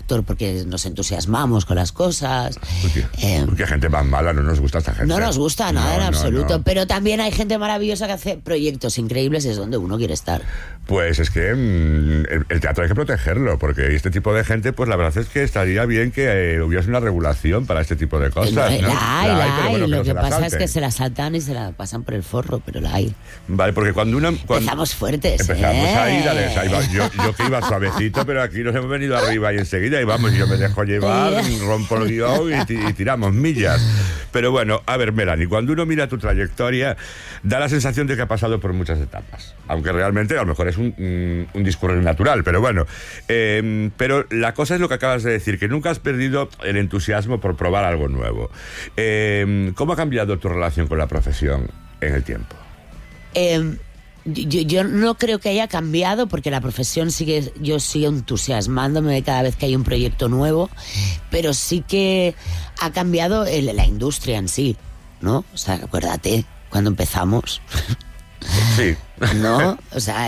actor porque nos entusiasmamos con las cosas. Porque gente más mala, no nos gusta esta gente. No nos gusta nada en No, absoluto, no. pero también hay gente maravillosa que hace proyectos increíbles y es donde uno quiere estar. Pues es que el teatro hay que protegerlo, porque este tipo de gente, pues la verdad es que estaría bien que hubiese una regulación para este tipo de cosas, ¿no? La hay, pero bueno, lo no que se la pasa es salten. que se la saltan y se la pasan por el forro, pero la hay. Vale, porque cuando Empezamos fuertes. Empezamos ahí, yo que iba suavecito, pero aquí nos hemos venido arriba y enseguida y vamos, y yo me dejo llevar, rompo el guión y tiramos millas. Pero bueno, a ver, Melanie, cuando uno mira tu trayectoria, da la sensación de que ha pasado por muchas etapas, aunque realmente a lo mejor es un discurso natural, pero bueno. Pero la cosa es lo que acabas de decir, que nunca has perdido el entusiasmo por probar algo nuevo. ¿Cómo ha cambiado tu relación con la profesión en el tiempo? Yo no creo que haya cambiado porque la profesión yo sigo entusiasmándome cada vez que hay un proyecto nuevo, pero sí que ha cambiado la industria en sí, ¿no? O sea, acuérdate, cuando empezamos... Sí. ¿No? O sea,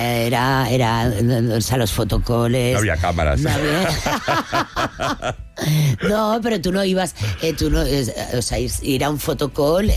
o sea, los fotocoles. No había cámaras. No había. No, pero tú no ibas, o sea, ir a un fotocall,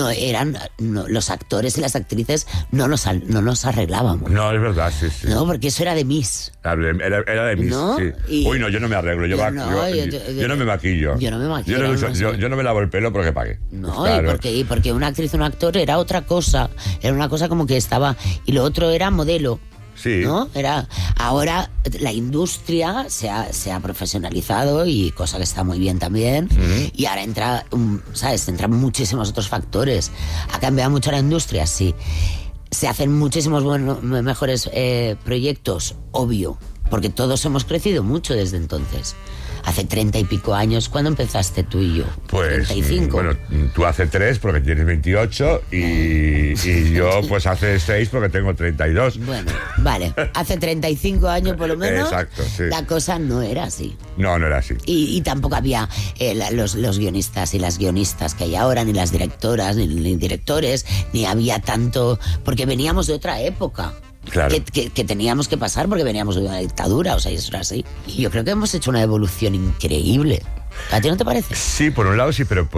los actores y las actrices no nos arreglábamos. No, es verdad, sí. No, porque eso era de Miss. Era de Miss, ¿No? sí. Uy, no, yo no me arreglo, yo no me maquillo. Yo no me maquillo. Yo no me lavo el pelo porque pagué. No, claro. y porque una actriz o un actor era otra cosa. Era una cosa como que estaba... Y lo otro era modelo. Sí. ¿No? Ahora la industria se ha profesionalizado y cosa que está muy bien también. Y ahora entran muchísimos otros factores. Ha cambiado mucho la industria, sí. Se hacen muchísimos mejores proyectos, obvio, porque todos hemos crecido mucho desde entonces. Hace 30 y pico años, ¿cuándo empezaste tú y yo? Pues, 35. bueno, tú hace 3 porque tienes 28 y yo pues hace 6 porque tengo 32. Bueno, vale, hace 35 años por lo menos. Exacto, sí. La cosa no era así. No era así. Y tampoco había los guionistas y las guionistas que hay ahora, ni las directoras, ni directores, ni había tanto... Porque veníamos de otra época. Claro. Que teníamos que pasar porque veníamos de una dictadura, o sea, eso era así. Y yo creo que hemos hecho una evolución increíble. ¿A ti no te parece? Sí, por un lado sí, pero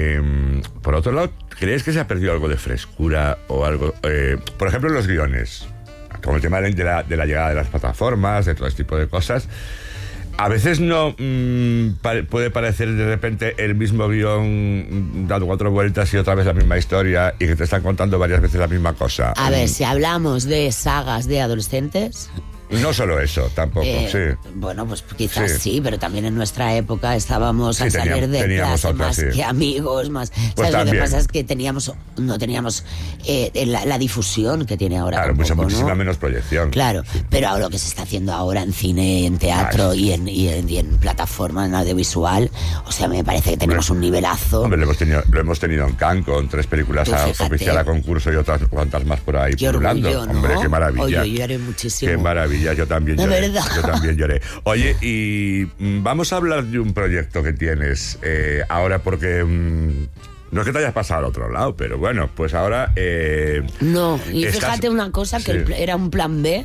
por otro lado, ¿crees que se ha perdido algo de frescura o algo? Por ejemplo, en los guiones, como el tema de la llegada de las plataformas, de todo este tipo de cosas. A veces no puede parecer de repente el mismo guión dando 4 vueltas y otra vez la misma historia y que te están contando varias veces la misma cosa. A ver, si hablamos de sagas de adolescentes... No solo eso, tampoco, sí. Bueno, pues quizás sí, pero también en nuestra época estábamos Sí, al salir de clase otra, más sí. que amigos, más... Pues ¿sabes? Lo que también. pasa es que no teníamos la difusión que tiene ahora. Claro, tampoco, muchísima ¿no? menos proyección. Claro, pero ahora lo que se está haciendo ahora en cine, en teatro y en plataforma, en audiovisual, o sea, me parece que tenemos un nivelazo. Hombre, lo hemos tenido en Cannes con 3 películas oficial a concurso y otras cuantas más por ahí Qué pululando. orgullo, ¿no? Hombre, qué maravilla. Oye, yo lloré muchísimo. Qué maravilla, yo también De lloré. verdad. Yo también lloré. Oye, y vamos a hablar de un proyecto que tienes ahora porque... no es que te hayas pasado al otro lado, pero bueno, pues ahora... No, y fíjate una cosa, que sí. era un plan B,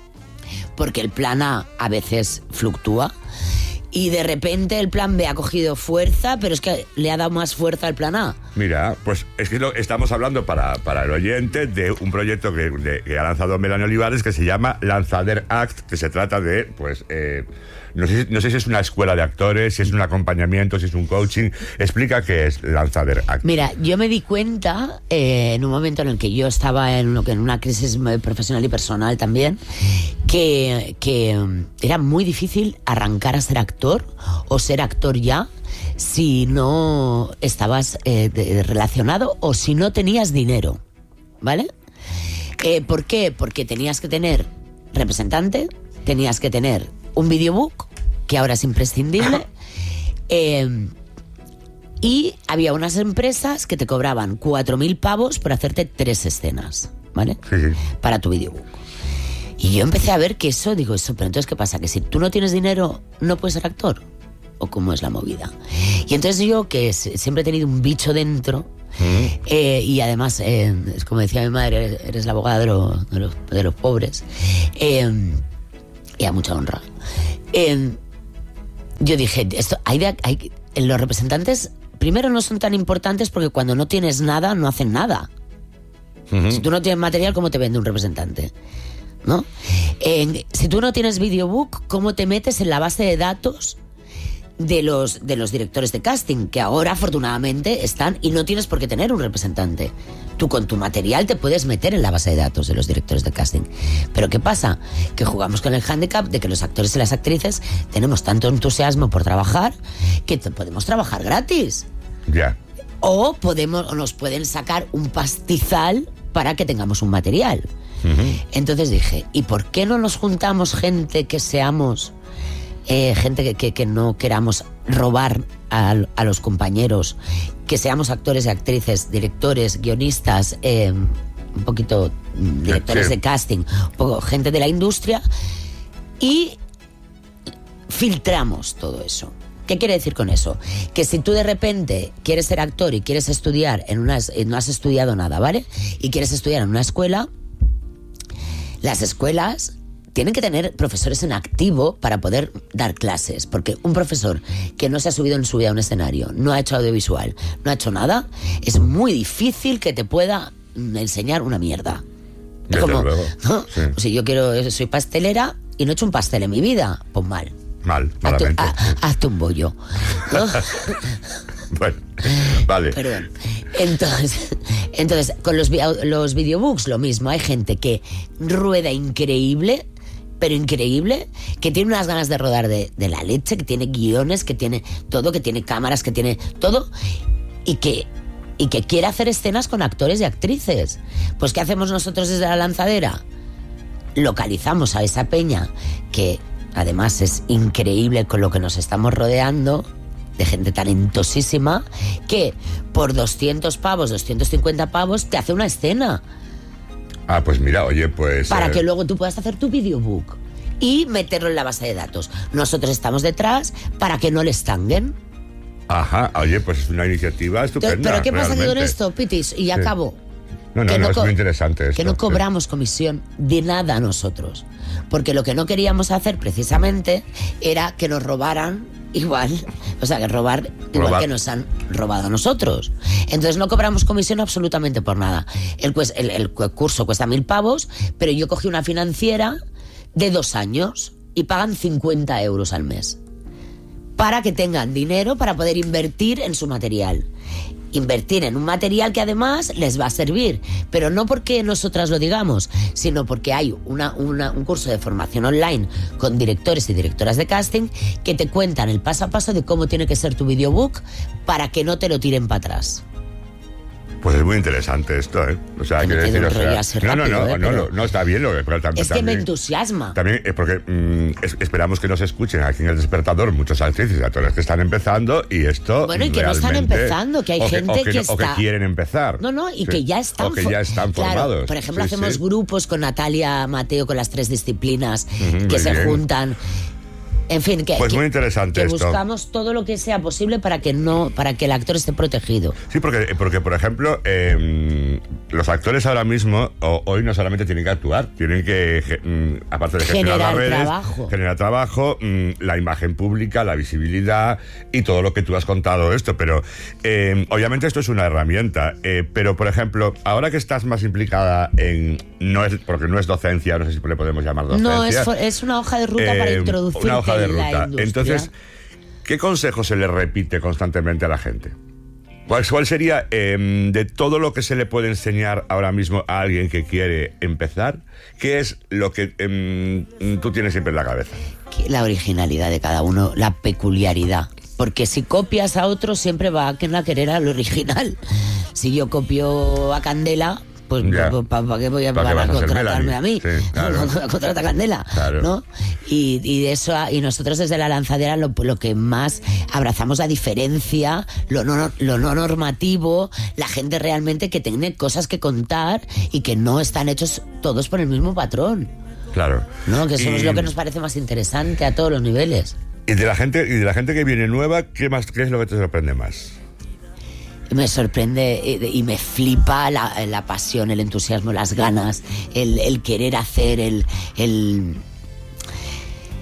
porque el plan A veces fluctúa, y de repente el plan B ha cogido fuerza, pero es que le ha dado más fuerza al plan A. Mira, pues es que estamos hablando para el oyente de un proyecto que ha lanzado Melanie Olivares que se llama Lanzader Act, que se trata de, pues... no sé si es una escuela de actores, si es un acompañamiento, si es un coaching. Explica qué es Lanzader Act. Mira, yo me di cuenta en un momento en el que yo estaba en una crisis profesional y personal también, que era muy difícil arrancar a ser actor o ser actor ya si no estabas relacionado o si no tenías dinero, ¿vale? ¿Por qué? Porque tenías que tener representante, tenías que tener un videobook, que ahora es imprescindible, y había unas empresas que te cobraban 4.000 pavos por hacerte 3 escenas, ¿vale? Sí. Para tu videobook. Y yo empecé a ver que pero entonces ¿qué pasa? ¿Que si tú no tienes dinero no puedes ser actor? ¿O cómo es la movida? Y entonces yo, que siempre he tenido un bicho dentro, y además, es como decía mi madre, eres la abogada de los pobres, y a mucha honra. yo dije, los representantes, primero, no son tan importantes porque cuando no tienes nada, no hacen nada. Uh-huh. Si tú no tienes material, ¿cómo te vende un representante? ¿No? Si tú no tienes videobook, ¿cómo te metes en la base de datos de los directores de casting? Que ahora, afortunadamente, están, y no tienes por qué tener un representante. Tú con tu material te puedes meter en la base de datos de los directores de casting. Pero ¿qué pasa? Que jugamos con el hándicap de que los actores y las actrices tenemos tanto entusiasmo por trabajar que podemos trabajar gratis. Ya. Yeah. O nos pueden sacar un pastizal para que tengamos un material. Uh-huh. Entonces dije, ¿y por qué no nos juntamos gente que seamos... gente que no queramos robar a los compañeros, que seamos actores y actrices, directores, guionistas, un poquito directores de casting, un poco gente de la industria, y filtramos todo eso? ¿Qué quiere decir con eso? Que si tú de repente quieres ser actor y quieres estudiar no has estudiado nada, ¿vale? Y quieres estudiar en una escuela, las escuelas tienen que tener profesores en activo para poder dar clases, porque un profesor que no se ha subido en su vida a un escenario, no ha hecho audiovisual, no ha hecho nada, es muy difícil que te pueda enseñar una mierda. Es como, ¿no? Sí. O sea, soy pastelera y no he hecho un pastel en mi vida, pues mal. Malamente. Hazte un bollo, ¿no? Bueno, vale. Perdón. Entonces, con los videobooks lo mismo. Hay gente que rueda increíble, pero increíble, que tiene unas ganas de rodar de la leche, que tiene guiones, que tiene todo, que tiene cámaras, que tiene todo, y que quiere hacer escenas con actores y actrices. Pues ¿qué hacemos nosotros desde La Lanzadera? Localizamos a esa peña, que además es increíble con lo que nos estamos rodeando, de gente talentosísima, que por 200 pavos, 250 pavos, te hace una escena. Ah, pues mira, oye, pues... Para que luego tú puedas hacer tu videobook y meterlo en la base de datos. Nosotros estamos detrás para que no les tanguen. Ajá, oye, pues es una iniciativa estupenda. ¿Pero qué pasa con esto, Pitis? Y acabo. No, es muy interesante esto. Que no cobramos comisión de nada nosotros. Porque lo que no queríamos hacer precisamente era que nos robaran igual. O sea, que robar igual que nos han robado a nosotros. Entonces no cobramos comisión absolutamente por nada. El curso cuesta 1.000 pavos, pero yo cogí una financiera de 2 años y pagan 50 euros al mes. Para que tengan dinero para poder invertir en su material. Invertir en un material que además les va a servir, pero no porque nosotras lo digamos, sino porque hay un curso de formación online con directores y directoras de casting que te cuentan el paso a paso de cómo tiene que ser tu videobook para que no te lo tiren para atrás. Pues es muy interesante esto, ¿eh? O sea, quiero decir, no, está bien pero también, es que me entusiasma. También es porque esperamos que nos escuchen aquí en El Despertador muchos actrices y actores que están empezando y esto. Bueno, y que no están empezando, que hay gente que está. O que quieren empezar. Y que ya están. O que ya están formados. Claro, por ejemplo, hacemos grupos con Natalia Mateo, con las 3 disciplinas que se juntan. En fin, pues muy interesante que buscamos todo lo que sea posible para que el actor esté protegido. Sí, porque por ejemplo, los actores ahora mismo hoy no solamente tienen que actuar, tienen que aparte de gestionar las redes, generar trabajo, la imagen pública, la visibilidad y todo lo que tú has contado esto. Pero obviamente esto es una herramienta. Pero por ejemplo, ahora que estás más implicada porque no es docencia, no sé si le podemos llamar docencia. No, es una hoja de ruta para introducirte una hoja de ruta. La Entonces, ¿qué consejo se le repite constantemente a la gente? ¿Cuál sería, de todo lo que se le puede enseñar ahora mismo a alguien que quiere empezar, qué es lo que tú tienes siempre en la cabeza? La originalidad de cada uno, la peculiaridad. Porque si copias a otro, siempre va a querer a lo original. Si yo copio a Candela, pues ¿para qué voy a contratarme a mí? Sí, claro. Contratar a Candela, claro. ¿No? Y de eso, y nosotros desde La Lanzadera lo que más abrazamos la diferencia, lo no normativo, la gente realmente que tiene cosas que contar y que no están hechos todos por el mismo patrón. Claro. ¿No? Que eso es lo que nos parece más interesante a todos los niveles. Y de la gente que viene nueva, ¿qué es lo que te sorprende más? Me sorprende y me flipa la pasión, el entusiasmo, las ganas, el querer hacer,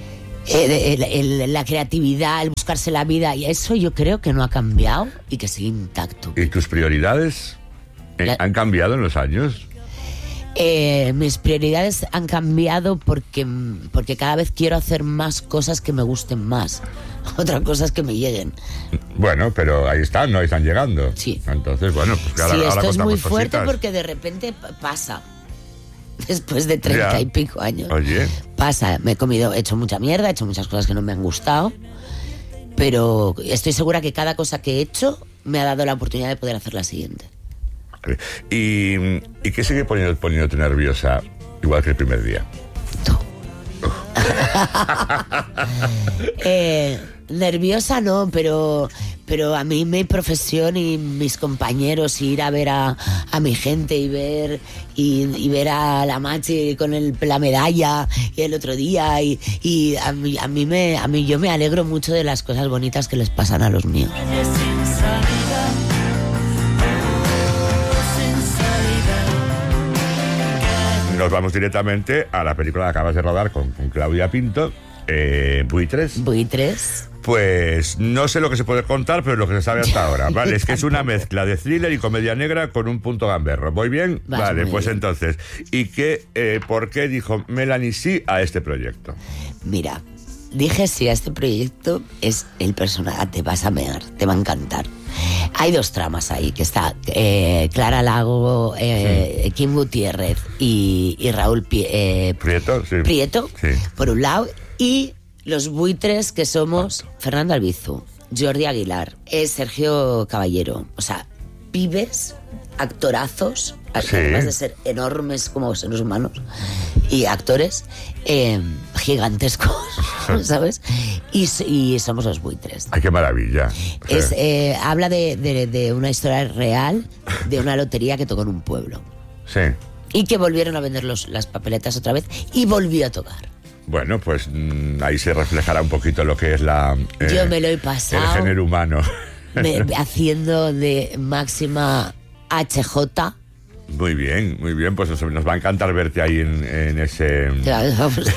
La creatividad, el buscarse la vida, y eso yo creo que no ha cambiado y que sigue intacto. ¿Y tus prioridades han cambiado en los años? Mis prioridades han cambiado porque cada vez quiero hacer más cosas que me gusten más. Otras cosas que me lleguen. Bueno, pero ahí están, ¿no? Ahí están llegando. Sí. Entonces, bueno, pues que ahora, sí, ahora esto es muy contamos fuerte cositas. porque de repente pasa. Después de 30 y pico años. Oye. Pasa, he hecho mucha mierda, he hecho muchas cosas que no me han gustado, pero estoy segura que cada cosa que he hecho me ha dado la oportunidad de poder hacer la siguiente. ¿Y qué sigue poniéndote nerviosa igual que el primer día? Tú. Nerviosa no, pero a mí mi profesión y mis compañeros, ir a ver a mi gente y ver a la Machi con la medalla y el otro día y a mí yo me alegro mucho de las cosas bonitas que les pasan a los míos. Nos vamos directamente a la película que acabas de rodar con Claudia Pinto, Buitres. Buitres. Pues no sé lo que se puede contar, pero lo que se sabe hasta ahora, ¿vale? Es que es una mezcla de thriller y comedia negra con un punto gamberro. ¿Voy bien? Vale, pues bien. Entonces, ¿por qué dijo Melanie sí a este proyecto? Mira, dije sí a este proyecto, es el personaje, te vas a mear, te va a encantar. Hay dos tramas ahí, que está Clara Lago, Kim Gutiérrez y Raúl Prieto, sí. Prieto, sí. Por un lado, y los buitres que somos Fernando Albizu, Jordi Aguilar, Sergio Caballero, o sea, pibes, actorazos, sí. Además de ser enormes como seres humanos, y actores gigantescos, ¿sabes? Y somos los buitres. ¡Ay, qué maravilla! Habla de una historia real, de una lotería que tocó en un pueblo. Sí. Y que volvieron a vender las papeletas otra vez y volvió a tocar. Bueno, pues ahí se reflejará un poquito lo que es yo me lo he pasado el género humano. Haciendo de máxima HJ. Muy bien, pues nos va a encantar verte ahí en ese... Te va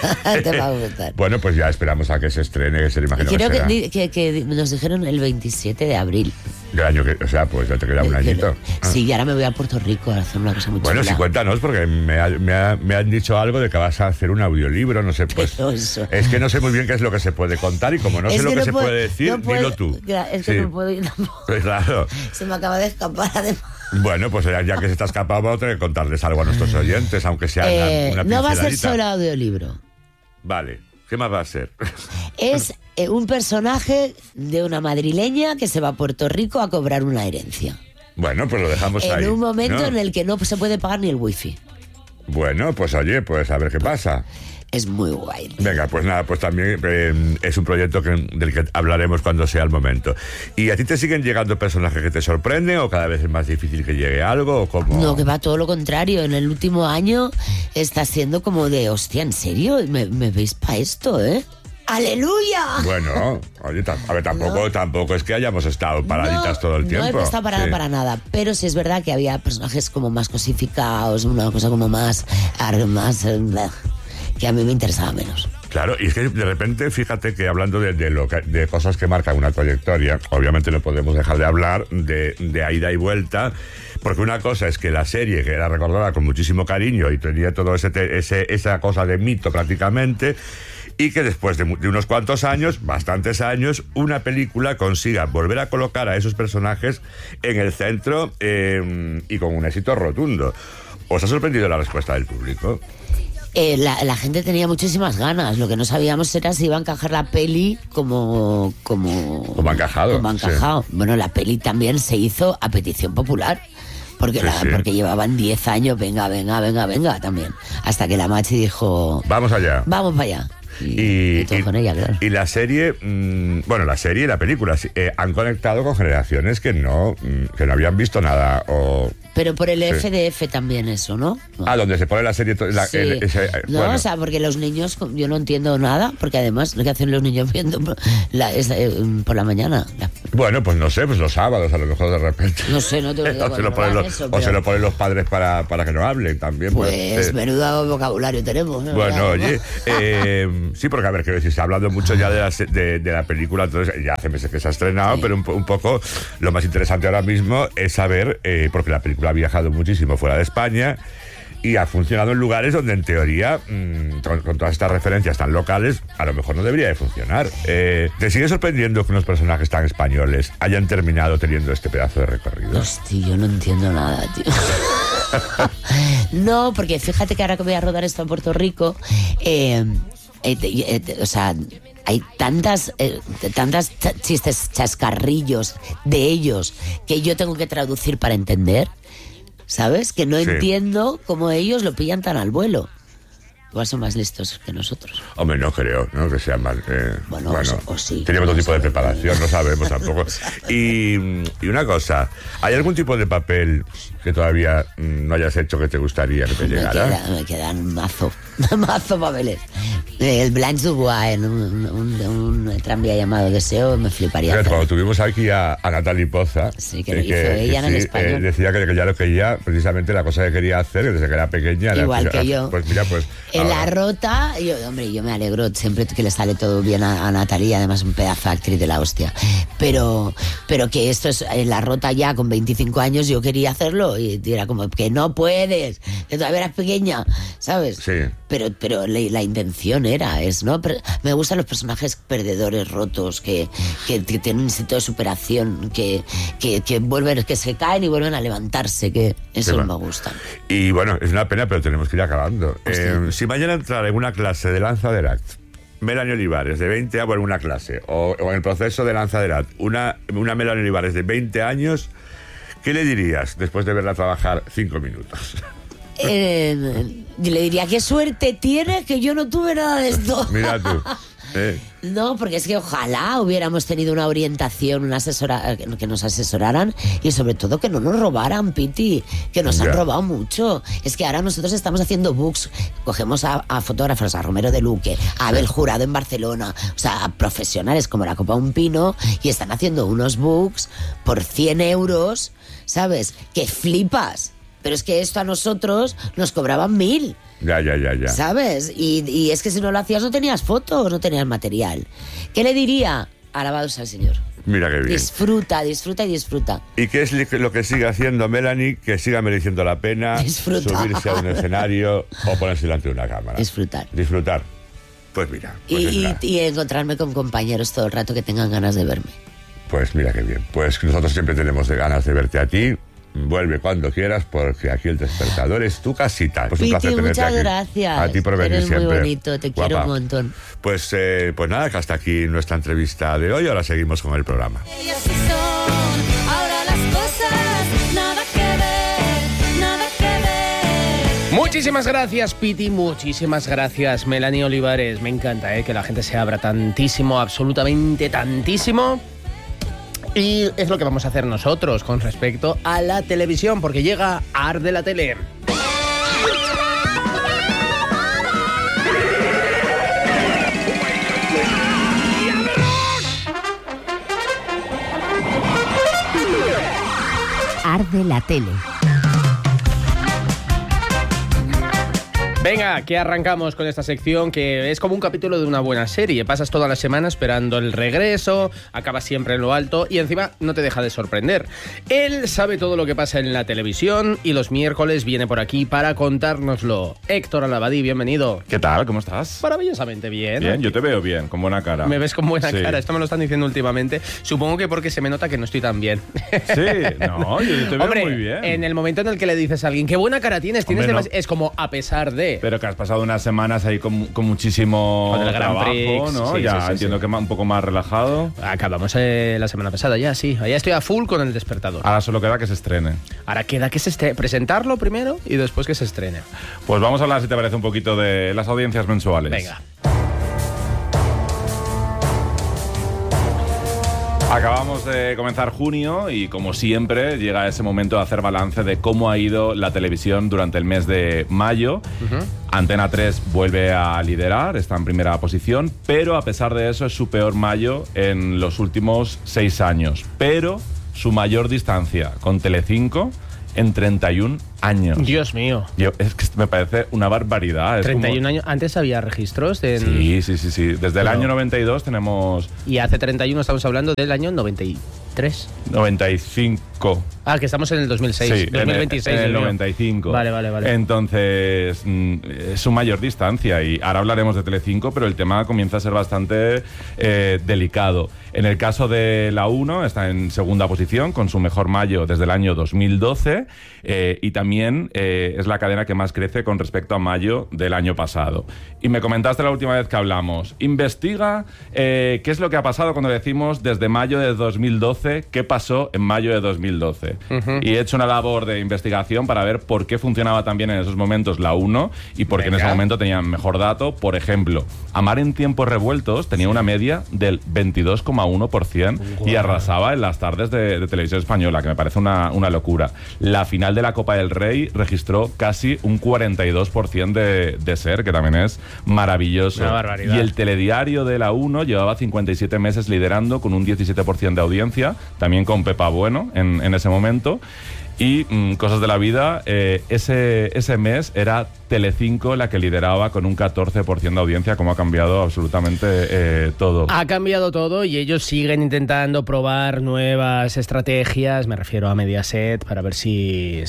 a gustar. Bueno, pues ya esperamos a que se estrene, que se imagino Creo que será. que nos dijeron el 27 de abril. Del año que, o sea, pues ya te queda un añito. Sí, y ahora me voy a Puerto Rico a hacer una cosa muy chula. Bueno, sí, cuéntanos, porque me han dicho algo de que vas a hacer un audiolibro, no sé, pues... Es que no sé muy bien qué es lo que se puede contar y como no sé lo que se puede decir, dilo tú. Es que no puedo ir tampoco. Pues claro. Se me acaba de escapar, además. Bueno, pues ya que se está escapado, vamos a tener que contarles algo a nuestros oyentes, aunque sea una no va a ser pinceladita. solo audiolibro. Vale, ¿qué más va a ser? Es un personaje de una madrileña que se va a Puerto Rico a cobrar una herencia. Bueno, pues lo dejamos ahí. En un momento ¿no? en el que no se puede pagar ni el wifi. Bueno, pues oye, pues a ver qué pasa. Es muy guay. Venga, pues nada, pues también es un proyecto del que hablaremos cuando sea el momento. ¿Y a ti te siguen llegando personajes que te sorprenden o cada vez es más difícil que llegue algo? ¿O cómo? No, que va todo lo contrario. En el último año está siendo como de, hostia, ¿en serio? ¿Me veis para esto, ¡Aleluya! Bueno, oye, a ver, tampoco es que hayamos estado paraditas todo el tiempo. No he estado parada para nada, pero sí es verdad que había personajes como más cosificados, una cosa como más que a mí me interesaba menos. Claro, y es que de repente, fíjate que hablando de cosas que marcan una trayectoria, obviamente no podemos dejar de hablar de ida y vuelta, porque una cosa es que la serie, que era recordada con muchísimo cariño y tenía todo esa cosa de mito prácticamente, y que después de unos cuantos años, bastantes años, una película consiga volver a colocar a esos personajes en el centro y con un éxito rotundo. ¿Os ha sorprendido la respuesta del público? La gente tenía muchísimas ganas. Lo que no sabíamos era si iba a encajar la peli como ha encajado. Como ha encajado. Sí. Bueno, la peli también se hizo a petición popular. Porque llevaban 10 años, venga, también. Hasta que la Machi dijo... Vamos allá. Vamos para allá. Y todo con ella, claro. Y la serie, la serie y la película han conectado con generaciones que no habían visto nada o... Pero por el FDF también eso, ¿no? Donde se pone la serie... O sea, porque los niños, yo no entiendo nada, porque además lo que hacen los niños viendo por la mañana, Bueno, pues no sé, pues los sábados a lo mejor de repente. No sé, no te lo digo. o se lo ponen los padres para que no hablen también. Pues menudo vocabulario tenemos, ¿no? Bueno, oye, sí, porque a ver, quiero decir, se ha hablado mucho ya de la película, entonces ya hace meses que se ha estrenado, sí. Pero un poco lo más interesante ahora mismo es saber, porque la película ha viajado muchísimo fuera de España y ha funcionado en lugares donde en teoría, con todas estas referencias tan locales, a lo mejor no debería de funcionar. ¿Te sigue sorprendiendo que unos personajes tan españoles hayan terminado teniendo este pedazo de recorrido? Hostia, yo no entiendo nada, tío. No, porque fíjate que ahora que voy a rodar esto en Puerto Rico, o sea, hay tantas chistes chascarrillos de ellos que yo tengo que traducir para entender, ¿sabes? Que no entiendo cómo ellos lo pillan tan al vuelo. Igual son más listos que nosotros. Hombre, no creo, ¿no? Que sean más... bueno, o sí. Tenemos otro tipo de preparación, no sabemos tampoco. Y una cosa, ¿hay algún tipo de papel que todavía no hayas hecho que te gustaría que te llegara? Me quedan mazo papeles. El Blanche Dubois en un tranvía llamado Deseo me fliparía. Fíjate, cuando tuvimos aquí a Natalie Poza, sí, que lo hizo ella en el español. Decía que ya lo que ella, precisamente la cosa que quería hacer, desde que era pequeña... Igual que yo. Pues mira, pues... En La Rota, yo me alegro siempre que le sale todo bien a Natalie, además un pedazo de actriz de la hostia. Pero que esto es en La Rota ya con 25 años, yo quería hacerlo y era como que no puedes, que todavía eras pequeña, ¿sabes? Sí. Pero la intención ¿no? Pero me gustan los personajes perdedores, rotos, que tienen un instinto de superación, que vuelven, que se caen y vuelven a levantarse, que eso me gusta. Y bueno, es una pena, pero tenemos que ir acabando. Si mañana entrara en una clase de Lanzaderat, Melanie Olivares, de 20 años, bueno, una clase, o en el proceso de Lanzaderat, una Melanie Olivares de 20 años, ¿qué le dirías después de verla trabajar 5 minutos? Yo le diría, qué suerte tienes que yo no tuve nada de esto. Mira tú. No, porque es que ojalá hubiéramos tenido una orientación, una asesora, que nos asesoraran y sobre todo que no nos robaran, Piti, que nos han robado mucho. Es que ahora nosotros estamos haciendo books, cogemos a fotógrafos, a Romero de Luque, a Abel Jurado en Barcelona, o sea, a profesionales como la Copa Un Pino, y están haciendo unos books por 100 euros, ¿sabes? Que flipas. Pero es que esto a nosotros nos cobraban 1000. Ya. ¿Sabes? Y es que si no lo hacías no tenías fotos, no tenías material. ¿Qué le diría? Alabados al Señor. Mira qué bien. Disfruta. ¿Y qué es lo que sigue haciendo Melanie? Que siga mereciendo la pena. Disfrutar. Subirse a un escenario o ponerse delante de una cámara. Disfrutar. Pues mira. Y encontrarme con compañeros todo el rato que tengan ganas de verme. Pues mira qué bien. Pues nosotros siempre tenemos ganas de verte a ti. Vuelve cuando quieras, porque aquí el Despertador es tu casita. Pues Piti, un placer tenerte muchas aquí. gracias. A ti por venir Eres siempre. muy bonito, te Guapa. quiero un montón. Pues nada, que hasta aquí nuestra entrevista de hoy. Ahora seguimos con el programa. Y así son, ahora las cosas, nada que ver. Muchísimas gracias, Piti, muchísimas gracias, Melanie Olivares. Me encanta que la gente se abra tantísimo, absolutamente tantísimo. Y es lo que vamos a hacer nosotros con respecto a la televisión, porque llega Arde la Tele. Arde la Tele. Venga, que arrancamos con esta sección que es como un capítulo de una buena serie. Pasas toda la semana esperando el regreso, acabas siempre en lo alto y encima no te deja de sorprender. Él sabe todo lo que pasa en la televisión y los miércoles viene por aquí para contárnoslo. Héctor Alabadí, bienvenido. ¿Qué tal? ¿Cómo estás? Maravillosamente bien. Bien, yo te veo bien, con buena cara. Me ves con buena Sí. cara, esto me lo están diciendo últimamente. Supongo que porque se me nota que no estoy tan bien. Sí, no, yo te veo Hombre, muy bien. en el momento en el que le dices a alguien, qué buena cara tienes, Hombre, no. es como a pesar de... Pero que has pasado unas semanas ahí con muchísimo Con el Grand trabajo, Prix, ¿no? sí, Ya sí, entiendo que un poco más relajado. Acabamos la semana pasada ya, sí. Ya estoy a full con el Despertador. Ahora solo queda que se estrene. Ahora queda que se estrene, presentarlo primero y después que se estrene. Pues vamos a hablar, si te parece, un poquito de las audiencias mensuales. Venga. Acabamos de comenzar junio y, como siempre, llega ese momento de hacer balance de cómo ha ido la televisión durante el mes de mayo. Antena 3 vuelve a liderar, está en primera posición, pero a pesar de eso es su peor mayo en los últimos 6 años. Pero su mayor distancia con Telecinco en 31 años. Dios mío. Es que me parece una barbaridad. Es 31 años. Antes había registros de... Sí. Desde el año 92 tenemos... Y hace 31 estamos hablando del año 93. 95. Ah, que estamos en el 2006. Sí, 2026. en el 95. Vale. Entonces, es su mayor distancia. Y ahora hablaremos de Telecinco, pero el tema comienza a ser bastante delicado. En el caso de la 1, está en segunda posición, con su mejor mayo desde el año 2012. Y también es la cadena que más crece con respecto a mayo del año pasado. Y me comentaste la última vez que hablamos. Investiga qué es lo que ha pasado cuando decimos desde mayo de 2012, qué pasó en mayo de 2012. Y he hecho una labor de investigación para ver por qué funcionaba tan bien en esos momentos la 1 y por qué en ese momento tenían mejor dato. Por ejemplo, Amar en tiempos revueltos tenía una media del 22,1% y arrasaba en las tardes de televisión española, que me parece una locura. La final de la Copa del Rey registró casi un 42% de ser, que también es maravilloso. Una barbaridad. Y el telediario de la 1 llevaba 57 meses liderando con un 17% de audiencia, también con Pepa Bueno en ese momento. Y cosas de la vida, ese mes era Telecinco la que lideraba con un 14% de audiencia, como ha cambiado absolutamente todo. Ha cambiado todo y ellos siguen intentando probar nuevas estrategias, me refiero a Mediaset, para ver si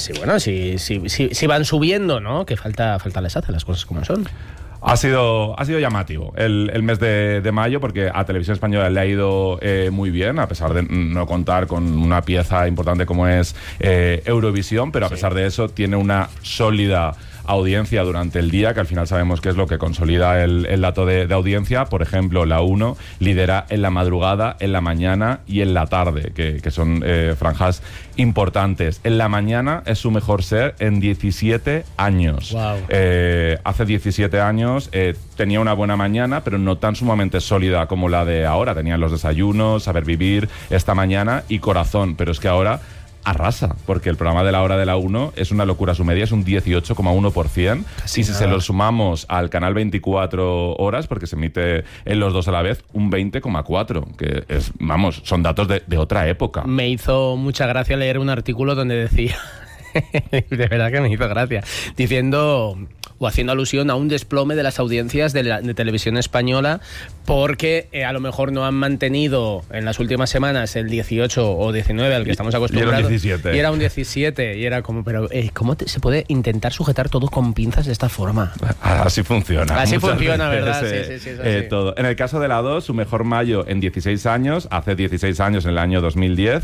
van subiendo, ¿no? Que falta les hace las cosas como son. Ha sido llamativo el mes de mayo, porque a Televisión Española le ha ido muy bien, a pesar de no contar con una pieza importante como es Eurovisión, pero a pesar de eso tiene una sólida audiencia durante el día, que al final sabemos que es lo que consolida el dato de audiencia. Por ejemplo, la 1 lidera en la madrugada, en la mañana y en la tarde, que son franjas importantes. En la mañana es su mejor ser en 17 años. Wow. Hace 17 años tenía una buena mañana, pero no tan sumamente sólida como la de ahora. Tenían Los Desayunos, Saber Vivir, Esta Mañana y Corazón, pero es que ahora arrasa, porque el programa de la hora de la 1 es una locura. Su media es un 18,1%. Y si se lo sumamos al canal 24 horas, porque se emite en los dos a la vez, un 20,4%, que es, vamos, son datos de otra época. Me hizo mucha gracia leer un artículo donde decía, de verdad que me hizo gracia, diciendo o haciendo alusión a un desplome de las audiencias de televisión española, porque a lo mejor no han mantenido en las últimas semanas el 18 o 19 al que estamos acostumbrados. Y era un 17. Y era como, pero ¿cómo se puede intentar sujetar todo con pinzas de esta forma? Así funciona. Así funciona, veces, ¿verdad? Sí, es así. Todo. En el caso de la 2, su mejor mayo en 16 años, hace 16 años, en el año 2010,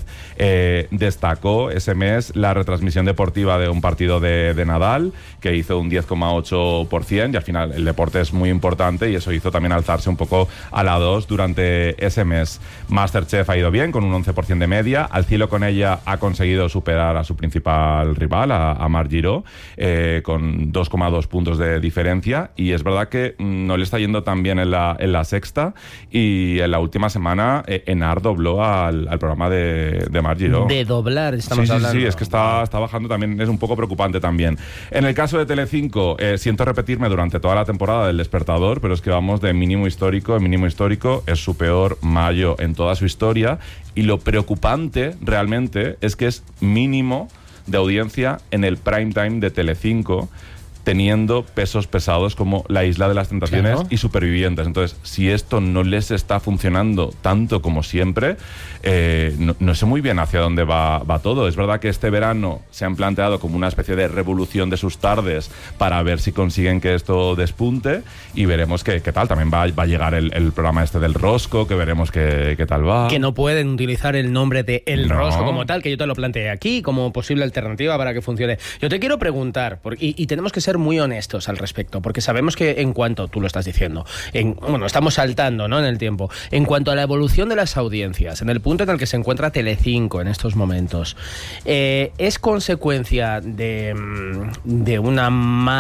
destacó ese mes la retransmisión deportiva de un partido de Nadal, que hizo un 10,8%, y al final el deporte es muy importante y eso hizo también alzarse un poco a la 2 durante ese mes. Masterchef ha ido bien, con un 11% de media. Al cielo con ella ha conseguido superar a su principal rival, a Mar Giró, con 2,2 puntos de diferencia, y es verdad que no le está yendo tan bien en la sexta, y en la última semana Enar dobló al programa de Mar Giró. De doblar estamos hablando. Sí, es que está bajando también, es un poco preocupante también. En el caso de Telecinco, siento repetirme durante toda la temporada del Despertador, pero es que vamos de mínimo histórico en mínimo histórico. Es su peor mayo en toda su historia, y lo preocupante realmente es que es mínimo de audiencia en el prime time de Telecinco, teniendo pesos pesados como La Isla de las Tentaciones, claro, y Supervivientes. Entonces, si esto no les está funcionando tanto como siempre, no sé muy bien hacia dónde va todo. Es verdad que este verano se han planteado como una especie de revolución de sus tardes para ver si consiguen que esto despunte, y veremos qué tal. También va a llegar el programa este del Rosco, que veremos qué tal va. Que no pueden utilizar el nombre de El Rosco como tal, que yo te lo planteé aquí como posible alternativa para que funcione. Yo te quiero preguntar, y tenemos que ser muy honestos al respecto, porque sabemos que en cuanto, tú lo estás diciendo, estamos saltando, ¿no?, en el tiempo, en cuanto a la evolución de las audiencias, en el punto en el que se encuentra Telecinco en estos momentos, ¿es consecuencia de una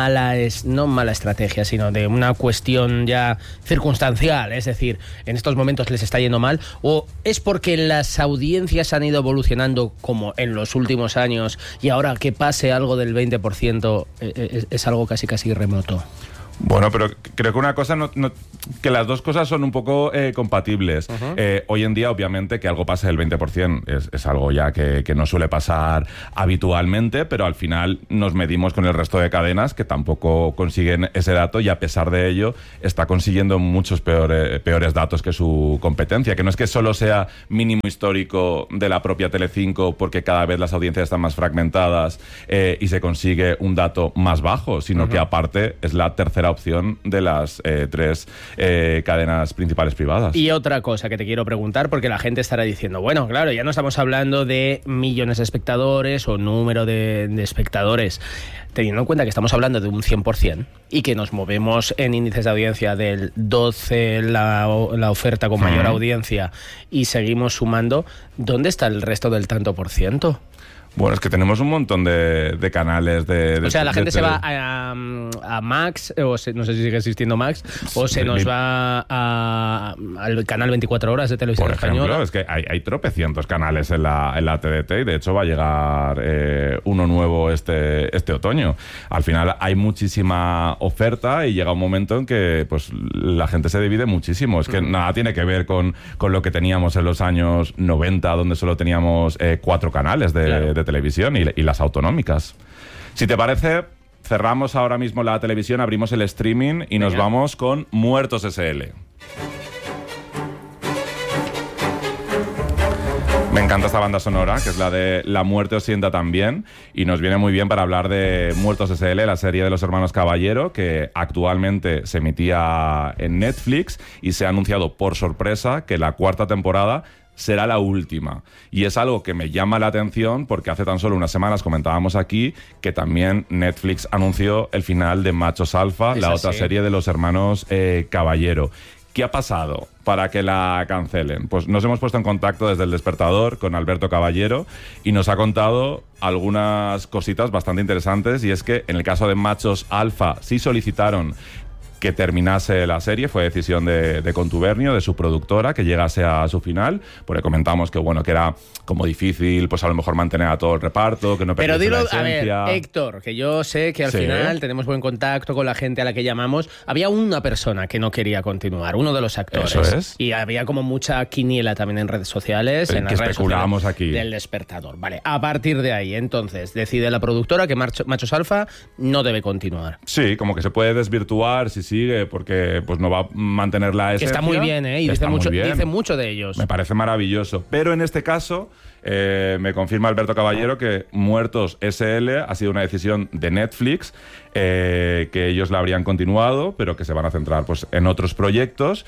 no mala estrategia, sino de una cuestión ya circunstancial? Es decir, en estos momentos les está yendo mal, ¿o es porque las audiencias han ido evolucionando como en los últimos años y ahora que pase algo del 20% es es algo casi remoto. Bueno, pero creo que una cosa que las dos cosas son un poco compatibles. Hoy en día, obviamente, que algo pase del 20% es algo ya que no suele pasar habitualmente, pero al final nos medimos con el resto de cadenas que tampoco consiguen ese dato y a pesar de ello está consiguiendo muchos peores datos que su competencia, que no es que solo sea mínimo histórico de la propia Telecinco porque cada vez las audiencias están más fragmentadas y se consigue un dato más bajo, sino que aparte es la tercera opción de las tres cadenas principales privadas. Y otra cosa que te quiero preguntar, porque la gente estará diciendo, bueno, claro, ya no estamos hablando de millones de espectadores o número de espectadores, teniendo en cuenta que estamos hablando de un 100% y que nos movemos en índices de audiencia del 12, la oferta con mayor audiencia, y seguimos sumando, ¿dónde está el resto del tanto por ciento? Bueno, es que tenemos un montón de canales de o sea, la gente se va a Max, o no sé si sigue existiendo Max, o se nos va al canal 24 horas de Televisión Española. Por ejemplo, es que hay tropecientos canales en la TDT y de hecho va a llegar uno nuevo este otoño. Al final hay muchísima oferta y llega un momento en que pues la gente se divide muchísimo. Es que nada tiene que ver con lo que teníamos en los años 90, donde solo teníamos 4 canales de televisión y las autonómicas. Si te parece, cerramos ahora mismo la televisión, abrimos el streaming y nos vamos con Muertos SL. Me encanta esta banda sonora, que es la de La muerte os sienta también, y nos viene muy bien para hablar de Muertos SL, la serie de los hermanos Caballero, que actualmente se emitía en Netflix y se ha anunciado por sorpresa que la 4ª temporada será la última. Y es algo que me llama la atención porque hace tan solo unas semanas comentábamos aquí que también Netflix anunció el final de Machos Alfa, la otra serie de los hermanos Caballero. ¿Qué ha pasado para que la cancelen? Pues nos hemos puesto en contacto desde El Despertador con Alberto Caballero y nos ha contado algunas cositas bastante interesantes, y es que en el caso de Machos Alfa sí solicitaron que terminase la serie, fue decisión de Contubernio, de su productora, que llegase a su final, porque comentamos que bueno, que era como difícil, pues a lo mejor mantener a todo el reparto, que no perdiese la esencia. Pero dilo, a ver, Héctor, que yo sé que al final tenemos buen contacto con la gente a la que llamamos. Había una persona que no quería continuar, uno de los actores. Eso es. Y había como mucha quiniela también en redes sociales, en las redes especulamos sociales aquí del Despertador. Vale, a partir de ahí, entonces, decide la productora que Machos Alfa no debe continuar. Sí, como que se puede desvirtuar si sigue, porque pues no va a mantener la esencia. Está muy bien, y dice mucho de ellos. Me parece maravilloso. Pero en este caso, me confirma Alberto Caballero que Muertos SL ha sido una decisión de Netflix, que ellos la habrían continuado, pero que se van a centrar pues en otros proyectos.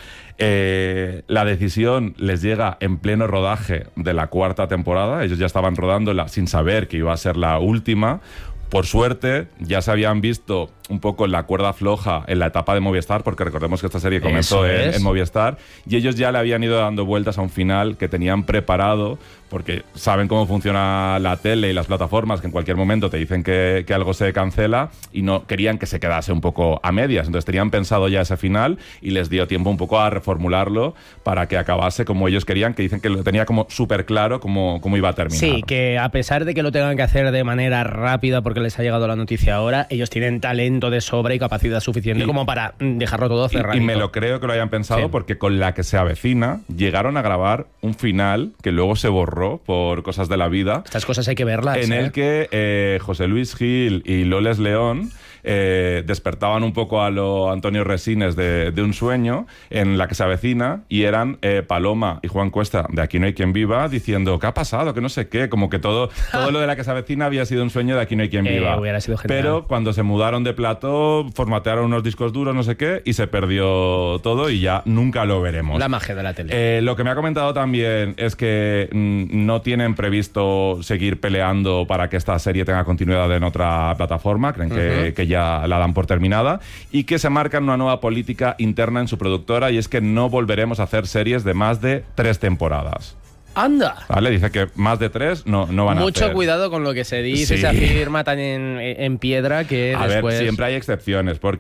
La decisión les llega en pleno rodaje de la 4ª temporada. Ellos ya estaban rodándola sin saber que iba a ser la última. Por suerte, ya se habían visto un poco en la cuerda floja en la etapa de Movistar, porque recordemos que esta serie comenzó en Movistar, y ellos ya le habían ido dando vueltas a un final que tenían preparado, porque saben cómo funciona la tele y las plataformas, que en cualquier momento te dicen que algo se cancela, y no querían que se quedase un poco a medias. Entonces tenían pensado ya ese final y les dio tiempo un poco a reformularlo para que acabase como ellos querían, que dicen que lo tenía como súper claro cómo iba a terminar. Sí, que a pesar de que lo tengan que hacer de manera rápida porque les ha llegado la noticia ahora, ellos tienen talento de sobra y capacidad suficiente como para dejarlo todo cerrado. Y me lo creo que lo hayan pensado, porque con La que se avecina llegaron a grabar un final que luego se borró por cosas de la vida. Estas cosas hay que verlas. En el que José Luis Gil y Loles León despertaban un poco a lo Antonio Resines de un sueño en La que se avecina, y eran Paloma y Juan Cuesta de Aquí no hay quien viva diciendo ¿qué ha pasado? Que no sé qué, como que todo lo de La que se avecina había sido un sueño de Aquí no hay quien viva. Hubiera sido genial. Pero cuando se mudaron de plató, formatearon unos discos duros, no sé qué, y se perdió todo y ya nunca lo veremos. La magia de la tele. Lo que me ha comentado también es que no tienen previsto seguir peleando para que esta serie tenga continuidad en otra plataforma, creen que ya la dan por terminada, y que se marcan una nueva política interna en su productora, y es que no volveremos a hacer series de más de 3 temporadas. ¡Anda! Vale, dice que más de 3 no van a hacer. Mucho cuidado con lo que se dice, se afirma tan en piedra que a después... ver, siempre hay excepciones, porque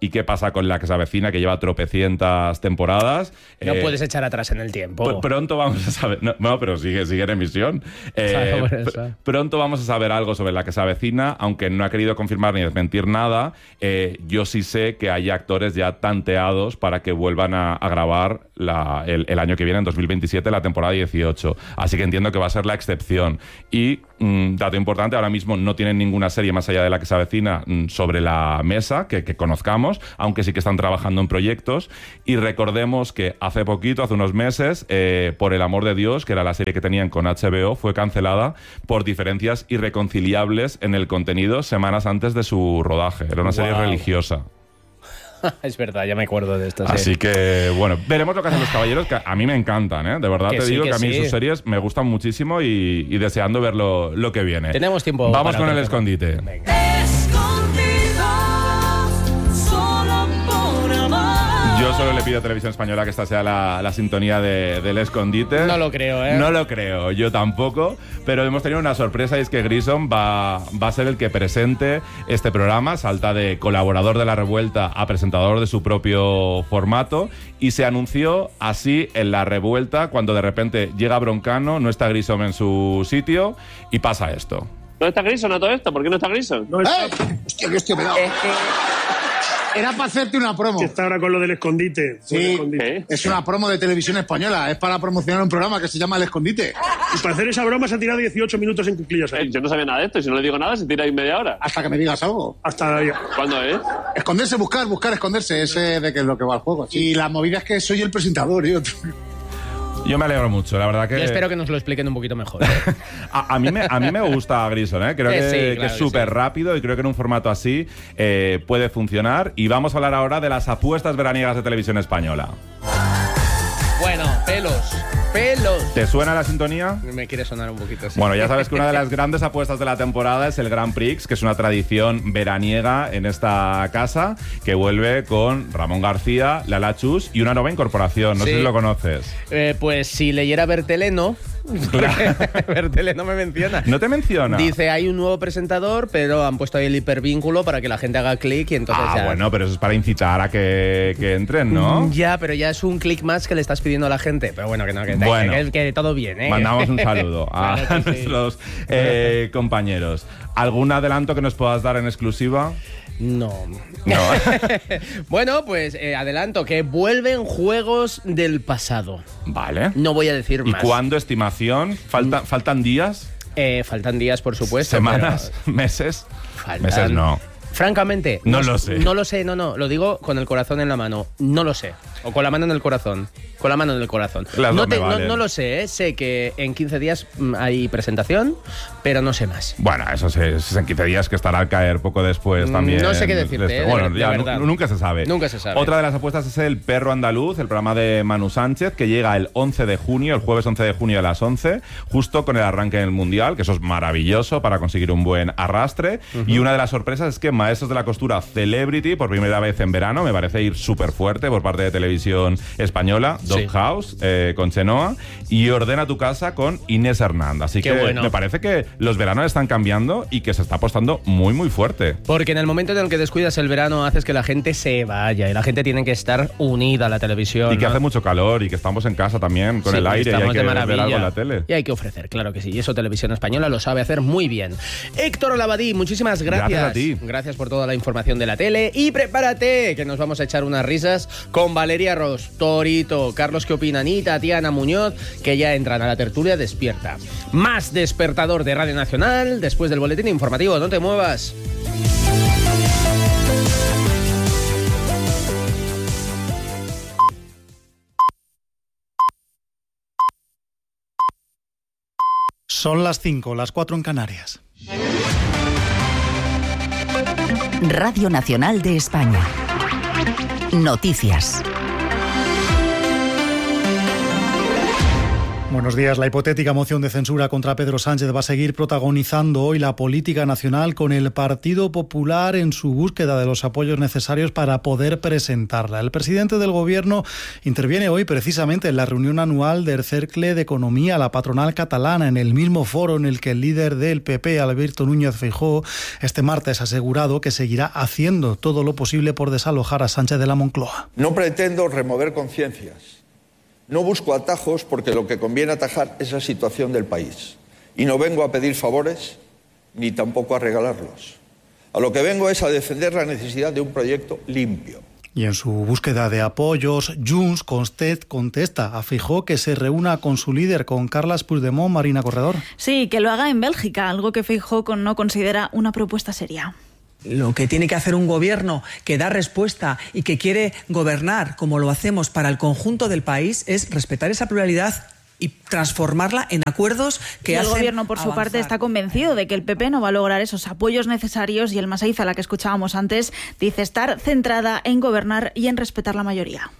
¿Y qué pasa con La que se avecina, que lleva tropecientas temporadas? No puedes echar atrás en el tiempo. Pronto vamos a saber... No, pero sigue en emisión. Claro, por eso. Pronto vamos a saber algo sobre La que se avecina, aunque no ha querido confirmar ni desmentir nada. Yo sí sé que hay actores ya tanteados para que vuelvan a grabar el año que viene, en 2027, la temporada 18. Así que entiendo que va a ser la excepción. Y, dato importante, ahora mismo no tienen ninguna serie más allá de La que se avecina sobre la mesa que conozcamos, aunque sí que están trabajando en proyectos. Y recordemos que hace poquito, hace unos meses, Por el amor de Dios, que era la serie que tenían con HBO, fue cancelada por diferencias irreconciliables en el contenido semanas antes de su rodaje. Era una serie religiosa. Es verdad, ya me acuerdo de esto. Así que, bueno, veremos lo que hacen los caballeros, que a mí me encantan, ¿eh? De verdad te digo que a mí sus series me gustan muchísimo y deseando ver lo que viene. Tenemos tiempo. Vamos con el escondite. Venga. Escondidos, solo por amor. Yo solo le pido a Televisión Española que esta sea la sintonía del escondite. No lo creo, ¿eh? No lo creo, yo tampoco. Pero hemos tenido una sorpresa, y es que Grison va a ser el que presente este programa. Salta de colaborador de La Revuelta a presentador de su propio formato. Y se anunció así en La Revuelta, cuando de repente llega Broncano, no está Grison en su sitio y pasa esto. ¿Dónde está Grison a todo esto? ¿Por qué no está Grison? No está, Hostia, que hostia me he dado. Era para hacerte una promo. que está ahora con lo del escondite. Sí, Con el escondite. ¿Eh? es una promo de Televisión Española. Es para promocionar un programa que se llama El Escondite. Y para hacer esa broma se ha tirado 18 minutos en cuclillas ahí. Yo no sabía nada de esto, y si no le digo nada, se tira ahí media hora. Hasta que me digas algo. Hasta ahí. ¿Cuándo es? Esconderse, buscar, esconderse. Ese de que es lo que va al juego. Y la movida es que soy el presentador. Yo me alegro mucho, la verdad que... Yo espero que nos lo expliquen un poquito mejor. A mí me gusta Grison, ¿eh? Creo Sí, que claro es que súper sí. rápido, y creo que en un formato así puede funcionar. Y vamos a hablar ahora de las apuestas veraniegas de Televisión Española. Bueno, pelos. ¿Te suena la sintonía? Me quiere sonar un poquito así. Bueno, ya sabes que una de las grandes apuestas de la temporada es el Grand Prix, que es una tradición veraniega en esta casa, que vuelve con Ramón García, Lala Chus y una nueva incorporación. No sé Sí. si lo conoces. Pues si leyera Berteleno, Berteleno me menciona. ¿No te menciona? Dice, hay un nuevo presentador, pero han puesto ahí el hipervínculo para que la gente haga clic y entonces ya... Bueno, pero eso es para incitar a que entren, ¿no? Ya, pero ya es un clic más que le estás pidiendo a la gente. Pero bueno, Bueno. que todo bien, ¿eh? Mandamos un saludo a Claro que sí. nuestros compañeros. ¿Algún adelanto que nos puedas dar en exclusiva? No. No. Bueno, pues adelanto que vuelven juegos del pasado. Vale. No voy a decir ¿Y más. cuándo estimación? ¿Faltan días? Faltan días, por supuesto. ¿Semanas? ¿Meses? Faltan- Meses no. Francamente, No lo sé. No lo sé, no. Lo digo con el corazón en la mano. No lo sé. O con la mano en el corazón. Con la mano en el corazón. Las No, dos me valen. no lo sé, ¿eh? Sé que en 15 días hay presentación, pero no sé más. Bueno, eso es en 15 días, que estará al caer poco después también. No sé qué decirte, Esto. de Bueno, ver- ya de verdad. nunca se sabe. Nunca se sabe. Otra de las apuestas es el Perro Andaluz, el programa de Manu Sánchez, que llega el 11 de junio, el jueves 11 de junio a las 11, justo con el arranque del Mundial, que eso es maravilloso para conseguir un buen arrastre. Y una de las sorpresas es que Maestros de la Costura Celebrity, por primera vez en verano, me parece ir súper fuerte por parte de Televisión Española, Sí. Doghouse, con Chenoa, y Ordena tu casa con Inés Hernández. Así Qué que bueno. me parece que los veranos están cambiando y que se está apostando muy, muy fuerte. Porque en el momento en el que descuidas el verano haces que la gente se vaya y la gente tiene que estar unida a la televisión. Y que ¿no? hace mucho calor y que estamos en casa también con Sí, el aire y hay estamos que de ver maravilla. algo en la tele. Y hay que ofrecer, claro que sí. Y eso Televisión Española lo sabe hacer muy bien. Héctor Labadí, muchísimas gracias. Gracias a ti. Gracias por toda la información de la tele. Y prepárate, que nos vamos a echar unas risas con Valeria Ross, Torito, Carlos ¿Qué opinan? Y Tatiana Muñoz, que ya entran a la tertulia despierta. Más despertador de Radio Nacional después del boletín informativo. No te muevas. Son las 5, las 4 en Canarias. Radio Nacional de España. Noticias. Buenos días. La hipotética moción de censura contra Pedro Sánchez va a seguir protagonizando hoy la política nacional, con el Partido Popular en su búsqueda de los apoyos necesarios para poder presentarla. El presidente del Gobierno interviene hoy precisamente en la reunión anual del Cercle de Economía, la patronal catalana, en el mismo foro en el que el líder del PP, Alberto Núñez Feijóo, este martes ha asegurado que seguirá haciendo todo lo posible por desalojar a Sánchez de la Moncloa. No pretendo remover conciencias. No busco atajos, porque lo que conviene atajar es la situación del país. Y no vengo a pedir favores ni tampoco a regalarlos. A lo que vengo es a defender la necesidad de un proyecto limpio. Y en su búsqueda de apoyos, Junts contesta a Feijóo que se reúna con su líder, con Carles Puigdemont. Marina Corredor. Sí, que lo haga en Bélgica, algo que Feijóo no considera una propuesta seria. Lo que tiene que hacer un gobierno que da respuesta y que quiere gobernar como lo hacemos para el conjunto del país es respetar esa pluralidad y transformarla en acuerdos que hacen el gobierno, por su parte, está convencido de que el PP no va a lograr esos apoyos necesarios, y el Masaiza, la que escuchábamos antes, dice estar centrada en gobernar y en respetar la mayoría.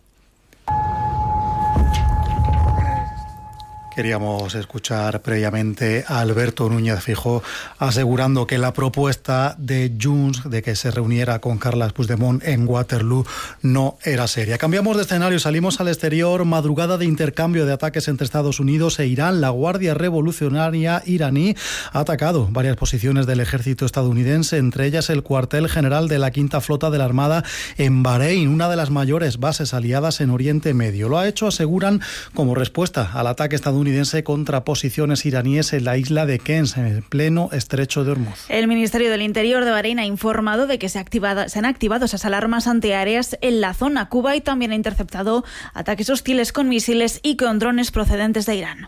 Queríamos escuchar previamente a Alberto Núñez Feijóo asegurando que la propuesta de Junts de que se reuniera con Carles Puigdemont en Waterloo no era seria. Cambiamos de escenario, salimos al exterior. Madrugada de intercambio de ataques entre Estados Unidos e Irán. La Guardia Revolucionaria iraní ha atacado varias posiciones del ejército estadounidense, entre ellas el cuartel general de la Quinta Flota de la Armada en Bahrein, una de las mayores bases aliadas en Oriente Medio. Lo ha hecho, aseguran, como respuesta al ataque estadounidense contra posiciones iraníes en la isla de Kens, en el pleno estrecho de Hormuz. El Ministerio del Interior de Bahrein ha informado de que se han activado esas alarmas antiaéreas en la zona. Kuwait también ha interceptado ataques hostiles con misiles y con drones procedentes de Irán.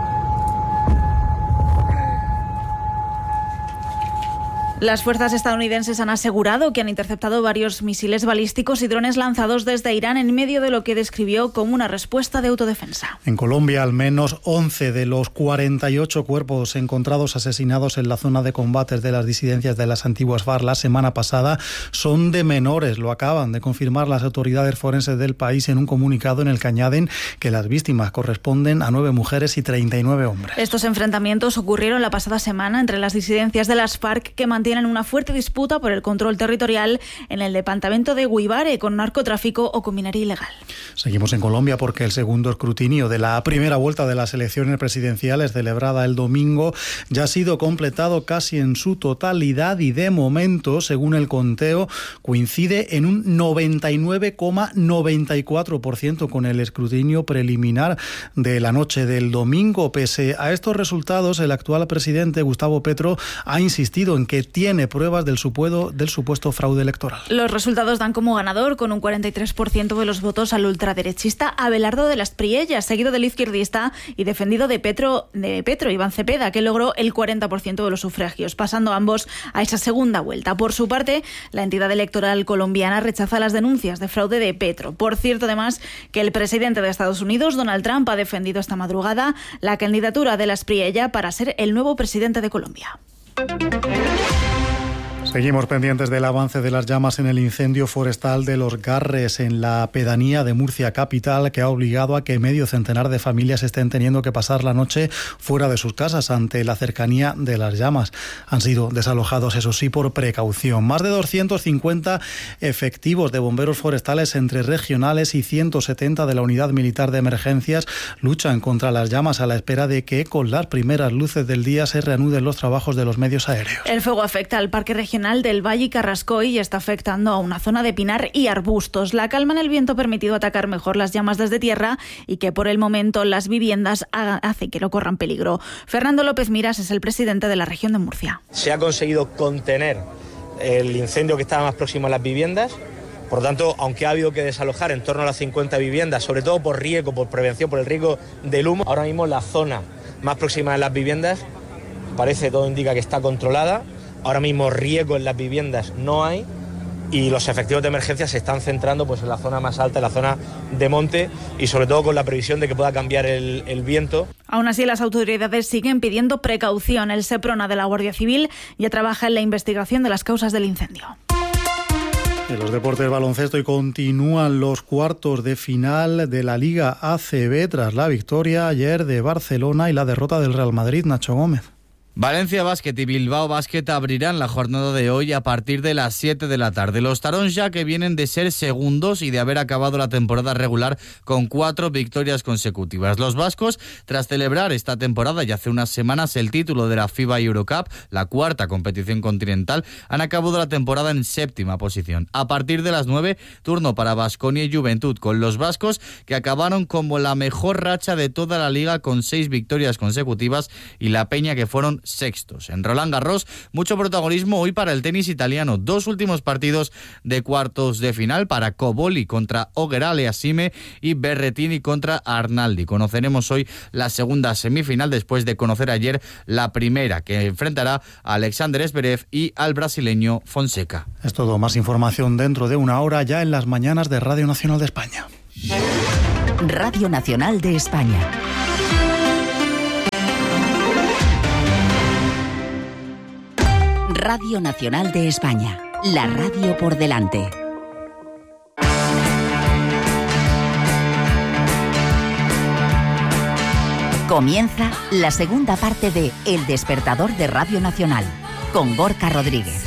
Las fuerzas estadounidenses han asegurado que han interceptado varios misiles balísticos y drones lanzados desde Irán en medio de lo que describió como una respuesta de autodefensa. En Colombia, al menos 11 de los 48 cuerpos encontrados asesinados en la zona de combates de las disidencias de las antiguas FARC la semana pasada son de menores. Lo acaban de confirmar las autoridades forenses del país en un comunicado en el que añaden que las víctimas corresponden a 9 mujeres y 39 hombres. Estos enfrentamientos ocurrieron la pasada semana entre las disidencias de las FARC, que mantienen una fuerte disputa por el control territorial en el departamento de Guaviare, con narcotráfico o con minería ilegal. Seguimos en Colombia porque el segundo escrutinio de la primera vuelta de las elecciones presidenciales celebrada el domingo ya ha sido completado casi en su totalidad y de momento, según el conteo, coincide en un 99,94% con el escrutinio preliminar de la noche del domingo. Pese a estos resultados, el actual presidente Gustavo Petro ha insistido en que tiene pruebas del supuesto fraude electoral. Los resultados dan como ganador, con un 43% de los votos, al ultraderechista Abelardo de las Priellas, seguido del izquierdista y defendido de Petro, Iván Cepeda, que logró el 40% de los sufragios, pasando ambos a esa segunda vuelta. Por su parte, la entidad electoral colombiana rechaza las denuncias de fraude de Petro. Por cierto, además, que el presidente de Estados Unidos, Donald Trump, ha defendido esta madrugada la candidatura de las Priellas para ser el nuevo presidente de Colombia. Seguimos pendientes del avance de las llamas en el incendio forestal de Los Garres, en la pedanía de Murcia capital, que ha obligado a que medio centenar de familias estén teniendo que pasar la noche fuera de sus casas ante la cercanía de las llamas. Han sido desalojados, eso sí, por precaución. Más de 250 efectivos de bomberos forestales entre regionales y 170 de la Unidad Militar de Emergencias luchan contra las llamas a la espera de que, con las primeras luces del día, se reanuden los trabajos de los medios aéreos. El fuego afecta al Parque Regional del Valle y Carrascoy y está afectando a una zona de pinar y arbustos. La calma en el viento ha permitido atacar mejor las llamas desde tierra y que por el momento las viviendas hace que no corran peligro. Fernando López Miras es el presidente de la región de Murcia. Se ha conseguido contener el incendio que estaba más próximo a las viviendas. Por lo tanto, aunque ha habido que desalojar en torno a las 50 viviendas, sobre todo por riesgo, por prevención, por el riesgo del humo, ahora mismo la zona más próxima de las viviendas todo indica que está controlada. Ahora mismo riesgo en las viviendas no hay y los efectivos de emergencia se están centrando pues en la zona más alta, en la zona de monte, y sobre todo con la previsión de que pueda cambiar el viento. Aún así, las autoridades siguen pidiendo precaución. El Seprona de la Guardia Civil ya trabaja en la investigación de las causas del incendio. En los deportes baloncesto y continúan los cuartos de final de la Liga ACB tras la victoria ayer de Barcelona y la derrota del Real Madrid. Nacho Gómez. Valencia Basket y Bilbao Basket abrirán la jornada de hoy a partir de las 7 de la tarde. Los Taronja, que vienen de ser segundos y de haber acabado la temporada regular con 4 victorias consecutivas. Los vascos, tras celebrar esta temporada y hace unas semanas el título de la FIBA Eurocup, la cuarta competición continental, han acabado la temporada en 7ª posición. A partir de las 9, turno para Baskonia y Juventud, con los vascos que acabaron como la mejor racha de toda la liga con 6 victorias consecutivas y la Peña, que fueron sextos. En Roland Garros, mucho protagonismo hoy para el tenis italiano. 2 últimos partidos de cuartos de final para Cobolli contra Auger-Aliassime y Berrettini contra Arnaldi. Conoceremos hoy la segunda semifinal después de conocer ayer la primera, que enfrentará a Alexander Zverev y al brasileño Fonseca. Es todo. Más información dentro de una hora ya en las mañanas de Radio Nacional de España. Radio Nacional de España. Radio Nacional de España, la radio por delante. Comienza la segunda parte de El Despertador de Radio Nacional, con Gorka Rodríguez.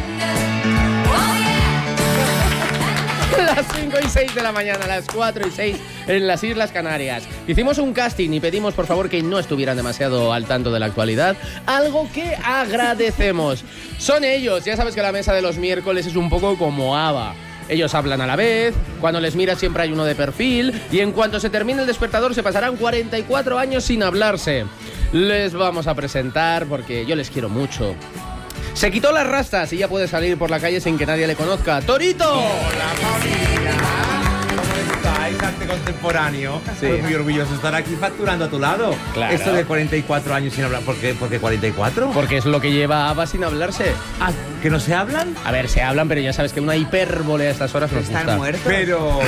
Las 5 y 6 de la mañana, las 4 y 6 en las Islas Canarias. Hicimos un casting y pedimos por favor que no estuvieran demasiado al tanto de la actualidad, algo que agradecemos. Son ellos, ya sabes que la mesa de los miércoles es un poco como ABBA. Ellos hablan a la vez, cuando les miras siempre hay uno de perfil y en cuanto se termine el despertador se pasarán 44 años sin hablarse. Les vamos a presentar porque yo les quiero mucho. Se quitó las rastas y ya puede salir por la calle sin que nadie le conozca. ¡Torito! ¡Hola, familia! ¿Cómo estáis? Arte contemporáneo. Sí. Pues muy orgulloso de estar aquí facturando a tu lado. Claro. Esto de 44 años sin hablar. ¿Por qué 44? Porque es lo que lleva ABBA sin hablarse. Ah, ¿que no se hablan? A ver, se hablan, pero ya sabes que una hipérbole a estas horas nos gusta. ¿Están muertos? Pero,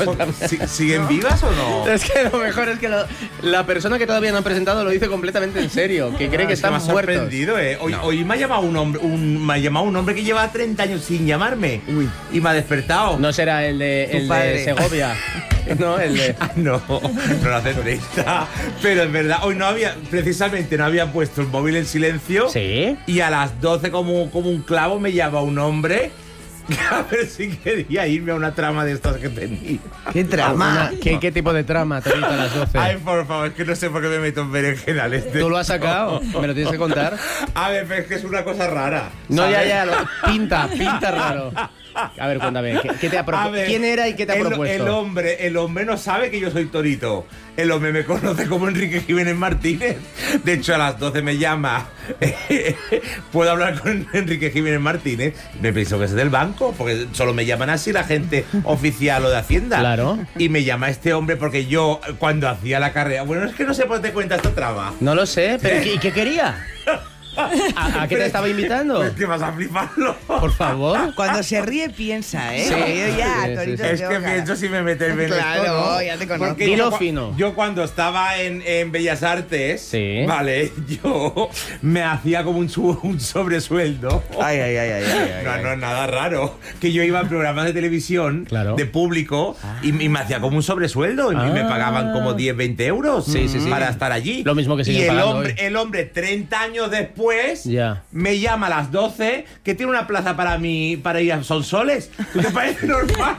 ¿siguen vivas o no? Es que lo mejor es que la persona que todavía no han presentado lo dice completamente en serio, que cree que están muertos. Me ha sorprendido, ¿eh? Hoy me ha llamado un hombre que lleva 30 años sin llamarme. Uy. Y me ha despertado. ¿No será el de Segovia? No, el de... no lo hace 30. Pero es verdad, hoy no había puesto el móvil en silencio. ¿Sí? Y a las 12 como un clavo me llama un hombre a ver si quería irme a una trama de estas que tenía. ¿Qué trama? ¿Qué tipo de trama te a las 12? Ay, por favor, es que no sé por qué me meto en berenjenales. ¿Tú lo has sacado? ¿Me lo tienes que contar? A ver, pero es que es una cosa rara. No, ¿sabes? ya, pinta raro. A ver, cuéntame, ¿qué te ha propuesto? ¿Quién era y qué te ha propuesto? El hombre no sabe que yo soy Torito. El hombre me conoce como Enrique Jiménez Martínez. De hecho, a las 12 me llama. ¿Puedo hablar con Enrique Jiménez Martínez? Me pienso que es del banco, porque solo me llaman así la gente oficial o de Hacienda. Claro. Y me llama este hombre porque yo, cuando hacía la carrera... Bueno, es que no sé por qué te cuenta esta trama. No lo sé, pero ¿y qué quería? ¿A qué te estaba invitando? Es que vas a fliparlo. Por favor. Cuando se ríe piensa, ¿eh? Sí, yo ya, sí, Torito, es que pienso si me meterme en claro, esto, ¿no? ya te conozco. Porque dilo fino. Yo cuando estaba en Bellas Artes, sí, vale, yo me hacía como un sobresueldo. Ay. No es nada raro. Que yo iba a programas de televisión, claro, de público, y me hacía como un sobresueldo. Y me pagaban como 10, 20 euros para estar allí. Lo mismo que siguen pagando hoy. El hombre, 30 años después, ya, me llama a las 12 que tiene una plaza para ir a Sonsoles. ¿Tú te parece normal?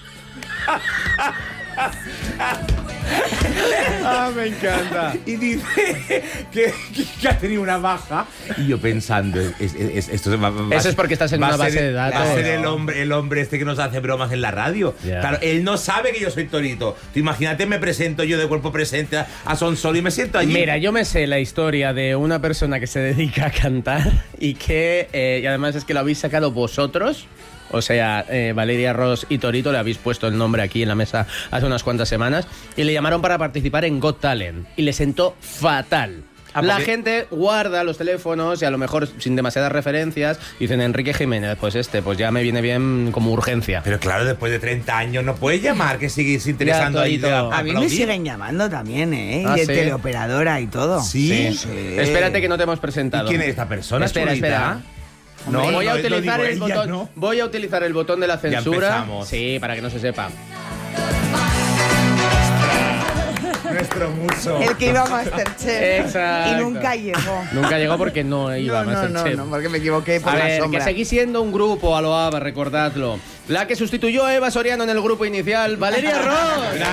Me encanta. Y dice que ha tenido una baja. Y yo pensando, esto eso es porque estás en una base de datos. Va a ser el hombre este que nos hace bromas en la radio. Yeah. Claro, él no sabe que yo soy Torito. Tú imagínate, me presento yo de cuerpo presente a Sonsol y me siento allí. Mira, yo me sé la historia de una persona que se dedica a cantar y que, y además es que lo habéis sacado vosotros. O sea, Valeria Ross y Torito, le habéis puesto el nombre aquí en la mesa hace unas cuantas semanas y le llamaron para participar en Got Talent y le sentó fatal. La gente guarda los teléfonos y a lo mejor sin demasiadas referencias dicen Enrique Jiménez, pues ya me viene bien como urgencia. Pero claro, después de 30 años no puedes llamar, que sigues interesando ahí. A mí me siguen llamando también, ¿eh? Ah, de ¿sí? teleoperadora y todo. ¿Sí? Espérate que no te hemos presentado. ¿Y quién es esta persona? Espera. No, voy a lo utilizar digo el ella, botón. ¿no? Voy a utilizar el botón de la censura. empezamos. Sí, para que no se sepa. Nuestro muso. El que iba a Masterchef. Exacto. Y nunca llegó. Nunca llegó porque no iba a Masterchef. No, porque me equivoqué por A la ver, sombra. que seguís siendo un grupo, Aloaba, recordadlo. La que sustituyó a Eva Soriano en el grupo inicial, Valeria Ross.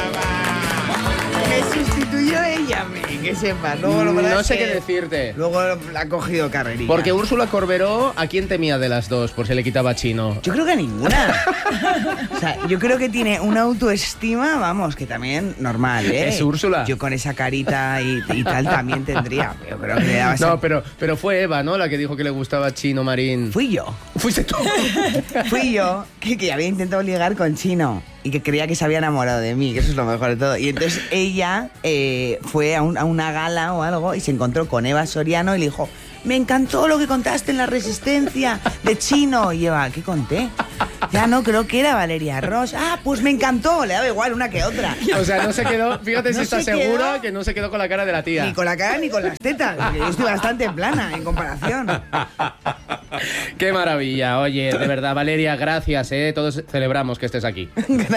Me sustituyó ella, que sepa. Luego, lo verdad No es sé que qué decirte. Luego la ha cogido carrerilla. Porque Úrsula Corberó, ¿a quién temía de las dos por si le quitaba Chino? Yo creo que a ninguna. O sea, yo creo que tiene una autoestima, vamos, que también normal, ¿eh? ¿Es Úrsula? Yo con esa carita y tal también tendría. Yo creo que le daba No, pero fue Eva, ¿no? La que dijo que le gustaba Chino Marín. Fui yo. ¿Fuiste tú? Fui yo, que había intentado ligar con Chino y que creía que se había enamorado de mí, que eso es lo mejor de todo. Y entonces ella fue a una gala o algo y se encontró con Eva Soriano y le dijo: me encantó lo que contaste en La Resistencia de Chino. Y Eva, ¿qué conté? Ya no, creo que era Valeria Ross. Ah, pues me encantó, le daba igual una que otra. O sea, no se quedó, fíjate si No está se quedó. segura que no se quedó con la cara de la tía. Ni con la cara ni con las tetas, porque yo estoy bastante plana en comparación. Qué maravilla, oye, de verdad, Valeria, gracias, todos celebramos que estés aquí.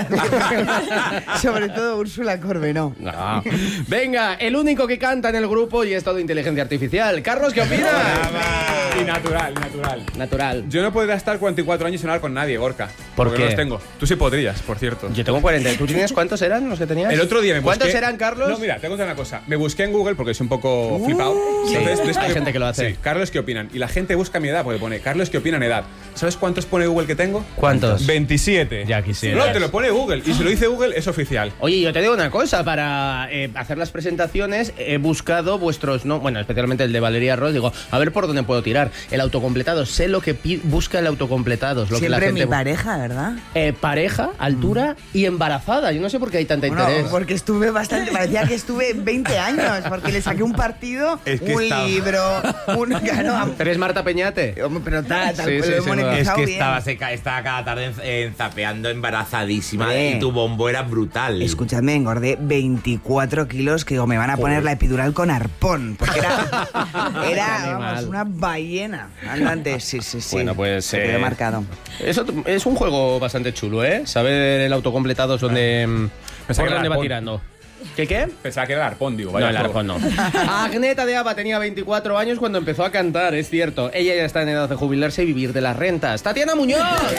Sobre todo Úrsula Corberó. No. Venga, el único que canta en el grupo y es todo inteligencia artificial. Carlos, ¿qué opinas? Y natural. Natural. Yo no podría estar 44 años sin hablar con nadie, Gorka. ¿Por porque qué? no los tengo. Tú sí podrías, por cierto. Yo tengo 40. ¿Tú tienes cuántos eran los que tenías? El otro día me busqué... ¿Cuántos eran, Carlos? No, mira, te voy a contar una cosa. Me busqué en Google porque soy un poco flipado. Sí, Entonces, hay gente que lo hace. Sí, Carlos, ¿qué opinan? Y la gente busca mi edad porque pone Carlos, ¿qué opinan edad? ¿Sabes cuántos pone Google que tengo? ¿Cuántos? 27. Ya quisieras. No, te lo pone Google. Y si lo dice Google, es oficial. Oye, yo te digo una cosa, para hacer las presentaciones he buscado vuestros, no, bueno, especialmente el de Valeria Ross, digo, a ver por dónde puedo tirar. El autocompletado, sé lo que busca el autocompletado, es lo Siempre que la gente mi pareja, ¿verdad? pareja, altura y embarazada. Yo no sé por qué hay tanta interés. Porque estuve bastante, parecía que estuve 20 años, porque le saqué un partido, Es que un estaba- libro, claro, ¿Pero es Marta Peñate? pero tal, Sí, lo hemos sin duda. monetizado Es que bien. estaba cada tarde zapeando embarazadísima Hombre. y tu bombo era brutal. Escuchadme, engordé 24 kilos, que digo, me van a poner la epidural con arpón, porque era vamos, animal. una ballena andante. Sí. Bueno, pues, se quedó marcado. Eso es un juego bastante chulo, ¿eh? Saber el autocompletado es donde, Pensaba por que era dónde va arpón. tirando. ¿Qué? Pensaba que era el arpón, digo. No, Vaya el juego. arpón no. Agneta de Aba tenía 24 años cuando empezó a cantar, es cierto. Ella ya está en edad de jubilarse y vivir de las rentas. ¡Tatiana Muñoz!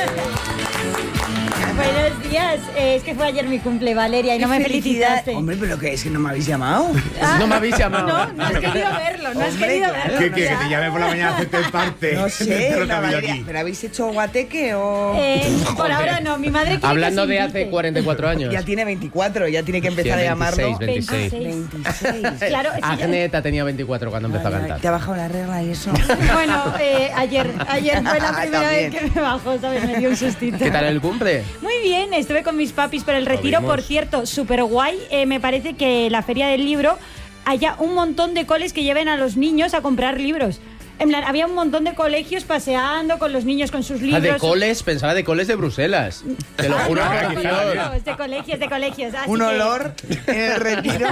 Buenos días. Es que fue ayer mi cumple, Valeria, y no me felicitaste. Hombre, pero ¿qué es que no me habéis llamado? No me habéis llamado. No has querido verlo, no has Hombre, querido claro, verlo. ¿Qué no quieres? sé. Que te llame por la mañana a hacerte el parte. No de sé, lo que la ha habido Valeria, aquí. ¿pero habéis hecho guateque o...? Por ahora no, mi madre quiere Hablando que se de hace invite. 44 años. Ya tiene 24, ya tiene que empezar a llamarlo. 26. 26. Claro, sí, Agneta tenía 24 cuando empezó a cantar. ¿Te ha bajado la regla y eso? Bueno, ayer fue la primera vez También. que me bajó, ¿sabes? Me dio un sustito. ¿Qué tal el cumple? Muy bien, estuve con mis papis por el retiro, vimos. por cierto, súper guay. Me parece que la feria del libro haya un montón de coles que lleven a los niños a comprar libros. En plan, había un montón de colegios paseando con los niños con sus Ah, libros. de coles, pensaba de coles de Bruselas. Te lo juro que era peor. No, es de colegios. Así Un que- olor en el retiro.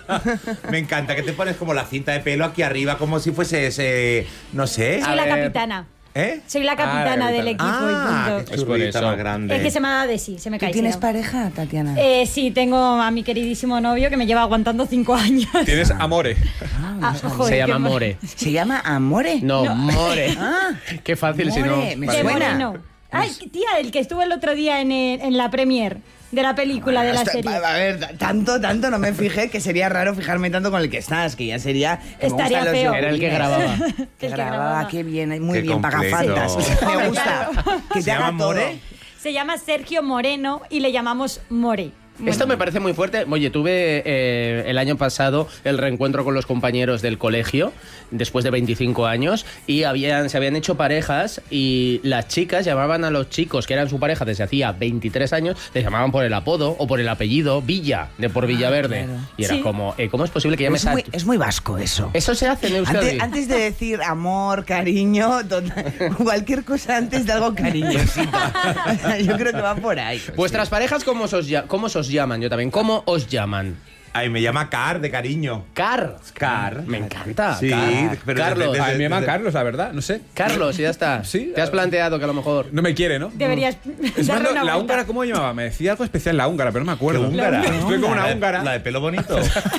Me encanta que te pones como la cinta de pelo aquí arriba, como si fuese ese, no sé. Soy la capitana. ¿Eh? Soy la capitana del equipo y punto. qué chulita más grande. Es que se me ha dado de sí, se me ¿Tú cae. tienes si no. pareja, Tatiana? Sí, tengo a mi queridísimo novio que me lleva aguantando 5 años. Tienes Amore. Ah, joder, Se llama qué More. ¿Se llama Amore? No, More. Ah, Qué fácil si no. More, me De suena. Moreno. Ay, tía, el que estuvo el otro día en la premier de la película, de la Hasta- serie. A ver, tanto no me fijé, que sería raro fijarme tanto con el que estás, que ya sería... que me Estaría gustan los feo. Era el que youtubers. grababa. El Que que grababa, grababa. qué bien, muy Qué bien, completo. pagafantas. Me gusta. Que te ¿Se haga llama todo. More? Se llama Sergio Moreno y le llamamos More. Esto me parece muy fuerte. Oye, tuve el año pasado el reencuentro con los compañeros del colegio, después de 25 años, y se habían hecho parejas y las chicas llamaban a los chicos que eran su pareja desde hacía 23 años, les llamaban por el apodo o por el apellido Villa, de por Villaverde. claro. Y era Sí. como, ¿cómo es posible que llames Es muy vasco eso. Eso se hace en Euskadi. Antes de decir amor, cariño, cualquier cosa antes de algo cariñosito. Yo creo que va por ahí. ¿Vuestras parejas cómo os llaman? Yo también. ¿Cómo os llaman? Ay, me llama Car, de cariño. ¿Car? Car. Me encanta. Sí, Car. pero Carlos. A mí me llama Carlos, la verdad, no sé. Carlos, ya está. Sí. Te has planteado que a lo mejor... No me quiere, ¿no? Deberías Es más, darle una la vuelta. húngara, ¿cómo llamaba? Me decía algo especial la húngara, pero no me acuerdo. húngara? Estoy como una húngara. La de pelo bonito.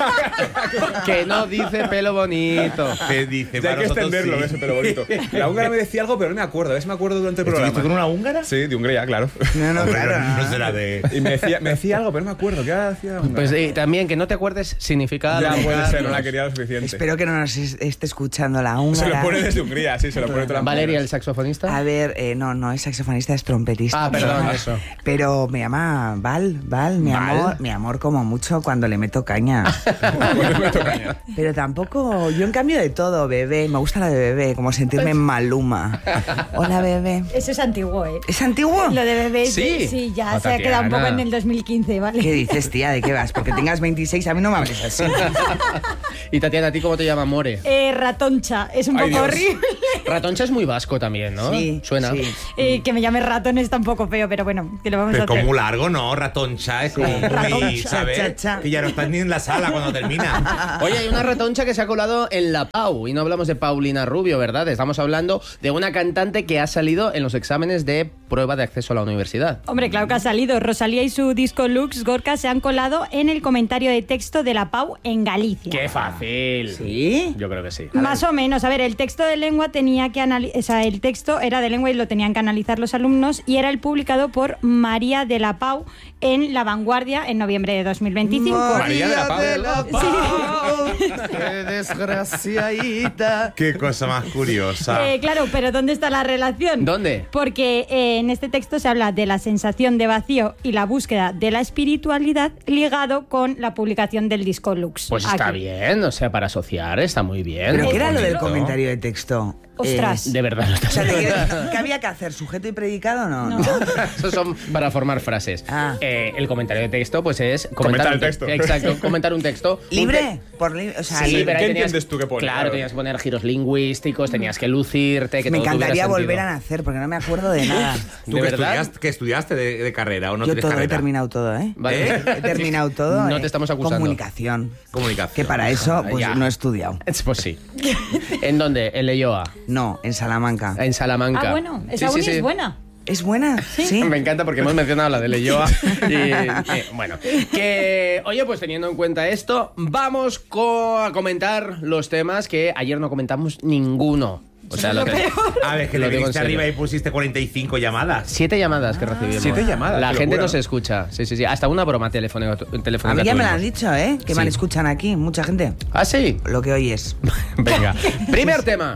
Que no dice pelo bonito. Que dice, Ya hay para que nosotros extenderlo, sí. ese pelo bonito. La húngara me decía algo, pero no me acuerdo. A ver si me acuerdo durante el programa. ¿Estuviste con una húngara? Sí, de Hungría, claro. No, Hombre, claro. no será de... Y me decía algo, pero no me acuerdo. ¿Qué hacía la húngara? Pues también que no te acuerdes significa Ya algo, puede ser, Carlos. no la quería lo suficiente. Espero que no nos esté escuchando la Se húngara. lo pone desde Hungría, sí, se lo pone toda la Valeria, el saxofonista. A ver, no es saxofonista, es trompetista. Ah, perdón, eso. Pero me llama Val, mi amor como mucho cuando le meto caña. Pero tampoco, yo en cambio de todo, bebé, me gusta la de bebé, como sentirme en Maluma. Hola, bebé. Eso es antiguo, ¿eh? ¿Es antiguo? Lo de bebé, Sí. sí, ya Oh, se ha quedado un poco Tatiana. en el 2015, ¿vale? ¿Qué dices, tía? ¿De qué vas? Porque tengas 26, a mí no me hables así. Y Tatiana, ¿a ti cómo te llama More? Ratoncha, es un Ay, poco Dios. horrible. Ratoncha es muy vasco también, ¿no? Sí, Suena. sí. Que me llame ratón está un poco feo, pero bueno, que lo vamos a Pero hacer. como largo, ¿no? Ratoncha, es como muy, Ratoncha. ¿sabes? Cha, cha. Que ya no estás ni en la sala cuando termina. Oye, hay una ratoncha que se ha colado en la Pau. Y no hablamos de Paulina Rubio, ¿verdad? Estamos hablando de una cantante que ha salido en los exámenes de prueba de acceso a la universidad. Hombre, claro que ha salido. Rosalía y su disco Lux, Gorka, se han colado en el comentario de texto de la Pau en Galicia. ¡Qué fácil! ¿Sí? Yo creo que sí. Más o menos, a ver, el texto de lengua tenía que el texto era de lengua y lo tenían que analizar los alumnos y era el publicado por María de la Pau en La Vanguardia en noviembre de 2025. María de la Pau. de la Pau. ¡Qué desgraciadita! Qué cosa más curiosa. Claro, pero ¿dónde está la relación? ¿Dónde? Porque en este texto se habla de la sensación de vacío y la búsqueda de la espiritualidad ligado con la publicación del disco Lux. Pues está Aquí. bien, o sea, para asociar está muy bien. ¿Pero muy qué era lo del bonito. comentario de texto? Ostras. De verdad, lo O estás sea, ¿qué había que hacer? ¿Sujeto y predicado o no? Esos son para formar frases. Ah. El comentario de texto, pues es Comentar comentar el texto. Exacto, comentar un texto. ¿Libre? Por libre, o sea, Sí, libre. pero ahí ¿Qué tenías- entiendes tú que pone? Claro, Claro. tenías que poner giros lingüísticos, tenías que lucirte, que Me todo tuviera encantaría sentido. volver a nacer porque no me acuerdo de nada. ¿Tú ¿De que verdad? estudiaste de carrera o no Yo tienes todo, he carrera? terminado todo, ¿eh? Vale. He terminado todo. No te estamos acusando. Comunicación. Comunicación. Que para eso pues, Ya. no he estudiado. Pues sí. ¿En dónde? ¿En Leioa? No, en Salamanca. En Salamanca. Ah, bueno, esa uni es buena. ¿Es buena? Sí. Me encanta porque hemos mencionado la de Leioa. Bueno, que, oye, pues teniendo en cuenta esto, vamos a comentar los temas que ayer no comentamos ninguno. O sea, lo que, A ver, que lo le digo en viniste serio. arriba y pusiste 45 llamadas. 7 llamadas que recibimos. 7 llamadas, La qué gente locura, nos ¿no? escucha. Sí, sí, sí. Hasta una broma telefónica. A mí ya me lo han dicho, ¿eh? Que Sí. me escuchan aquí, mucha gente. ¿Ah, sí? Lo que oyes. Venga. Primer tema.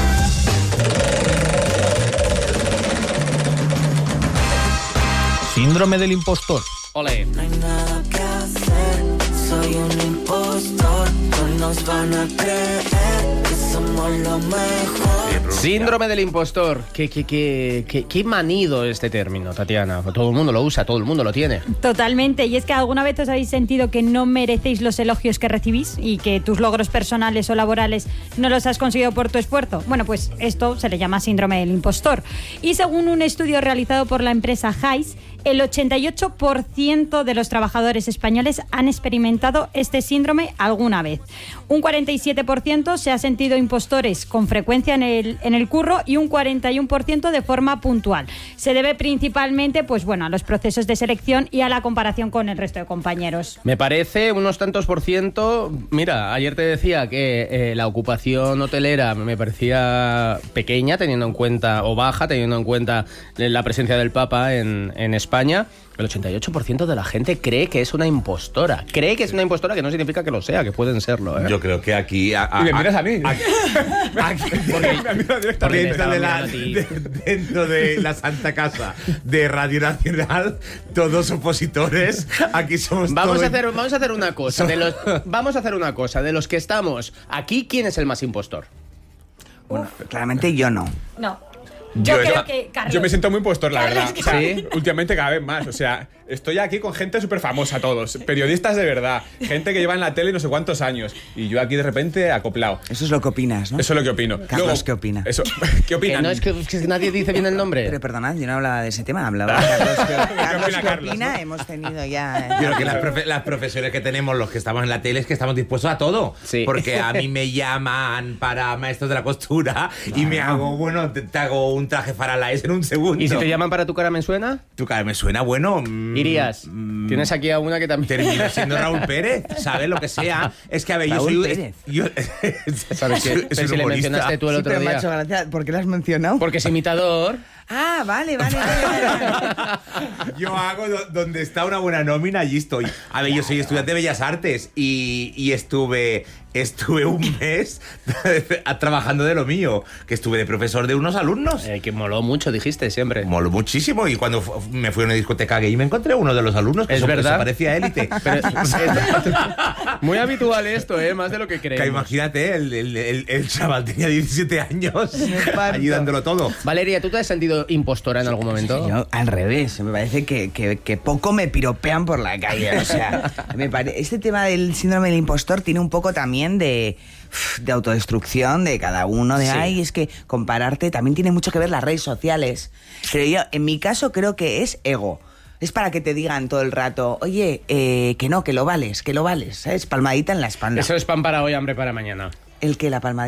Síndrome del impostor. Ole. No hay nada que hacer, soy un impostor. No nos van a creer que somos lo mejor. Síndrome del impostor. Qué manido este término, Tatiana. Todo el mundo lo usa, todo el mundo lo tiene. Totalmente, y es que alguna vez os habéis sentido que no merecéis los elogios que recibís y que tus logros personales o laborales no los has conseguido por tu esfuerzo. Bueno, pues esto se le llama síndrome del impostor. Y según un estudio realizado por la empresa Hays, el 88% de los trabajadores españoles han experimentado este síndrome alguna vez. Un 47% se ha sentido impostores con frecuencia en el curro y un 41% de forma puntual. Se debe principalmente, pues bueno, a los procesos de selección y a la comparación con el resto de compañeros. Me parece unos tantos por ciento. Mira, ayer te decía que la ocupación hotelera me parecía pequeña, teniendo en cuenta, o baja, teniendo en cuenta la presencia del Papa en España. El 88% de la gente cree que es una impostora. Cree que es una impostora, que no significa que lo sea, que pueden serlo, ¿eh? Yo creo que aquí... Y me miras a mí. Porque dentro de la Santa Casa de Radio Nacional, todos opositores, aquí somos Vamos todos... a hacer una cosa. Vamos a hacer una cosa. De los que estamos aquí, ¿quién es el más impostor? Bueno, claramente yo no. No. Yo creo que Carlos. Yo me siento muy impostor, la Carlos, verdad. O sea, ¿sí? Últimamente cada vez más. O sea, estoy aquí con gente súper famosa todos. Periodistas de verdad. Gente que lleva en la tele no sé cuántos años. Y yo aquí de repente acoplado. Eso es lo que opinas, ¿no? Eso es lo que opino. Carlos, Luego, ¿qué opina? Eso, ¿qué opinan? Que no, es que nadie dice bien el nombre. Pero perdonad, yo no hablaba de ese tema, hablaba de Carlos. Carlos, ¿qué Carlos, opina? ¿no? Hemos tenido ya... Yo creo que las profesiones que tenemos los que estamos en la tele es que estamos dispuestos a todo. Sí. Porque a mí me llaman para maestros de la costura y me hago, bueno, te hago un traje Faralaes en un segundo. ¿Y si te llaman para Tu cara me suena? Tu cara me suena, bueno. Irías. Tienes aquí a una que también... Termino siendo Raúl Pérez, ¿sabes? Lo que sea. Es que, a ver, yo Raúl soy... Pérez. ¿Sabes qué? Es un Si le humorista. mencionaste tú el Sí, otro pero me ha día. hecho gracia. ¿Por qué lo has mencionado? Porque es imitador. Ah, vale. Yo hago donde está una buena nómina, allí estoy. A ver, yo soy estudiante de Bellas Artes y estuve un mes trabajando de lo mío, que estuve de profesor de unos alumnos. Que moló mucho, dijiste siempre. Moló muchísimo y cuando me fui a una discoteca gay me encontré uno de los alumnos que Es se verdad. parecía a Élite. Pero muy habitual esto, más de lo que creemos. Que imagínate, el chaval tenía 17 años allí dándolo todo. Valeria, ¿tú te has sentido impostora en algún momento? Yo, al revés, me parece que poco me piropean por la calle. O sea, este tema del síndrome del impostor tiene un poco también de autodestrucción de cada uno, de Sí. ay, es que compararte también tiene mucho que ver las redes sociales. Pero yo, en mi caso, creo que es ego. Es para que te digan todo el rato, oye, que no, que lo vales, ¿sabes? Palmadita en la espalda. Eso es pan para hoy, hambre para mañana. El que la palmadita.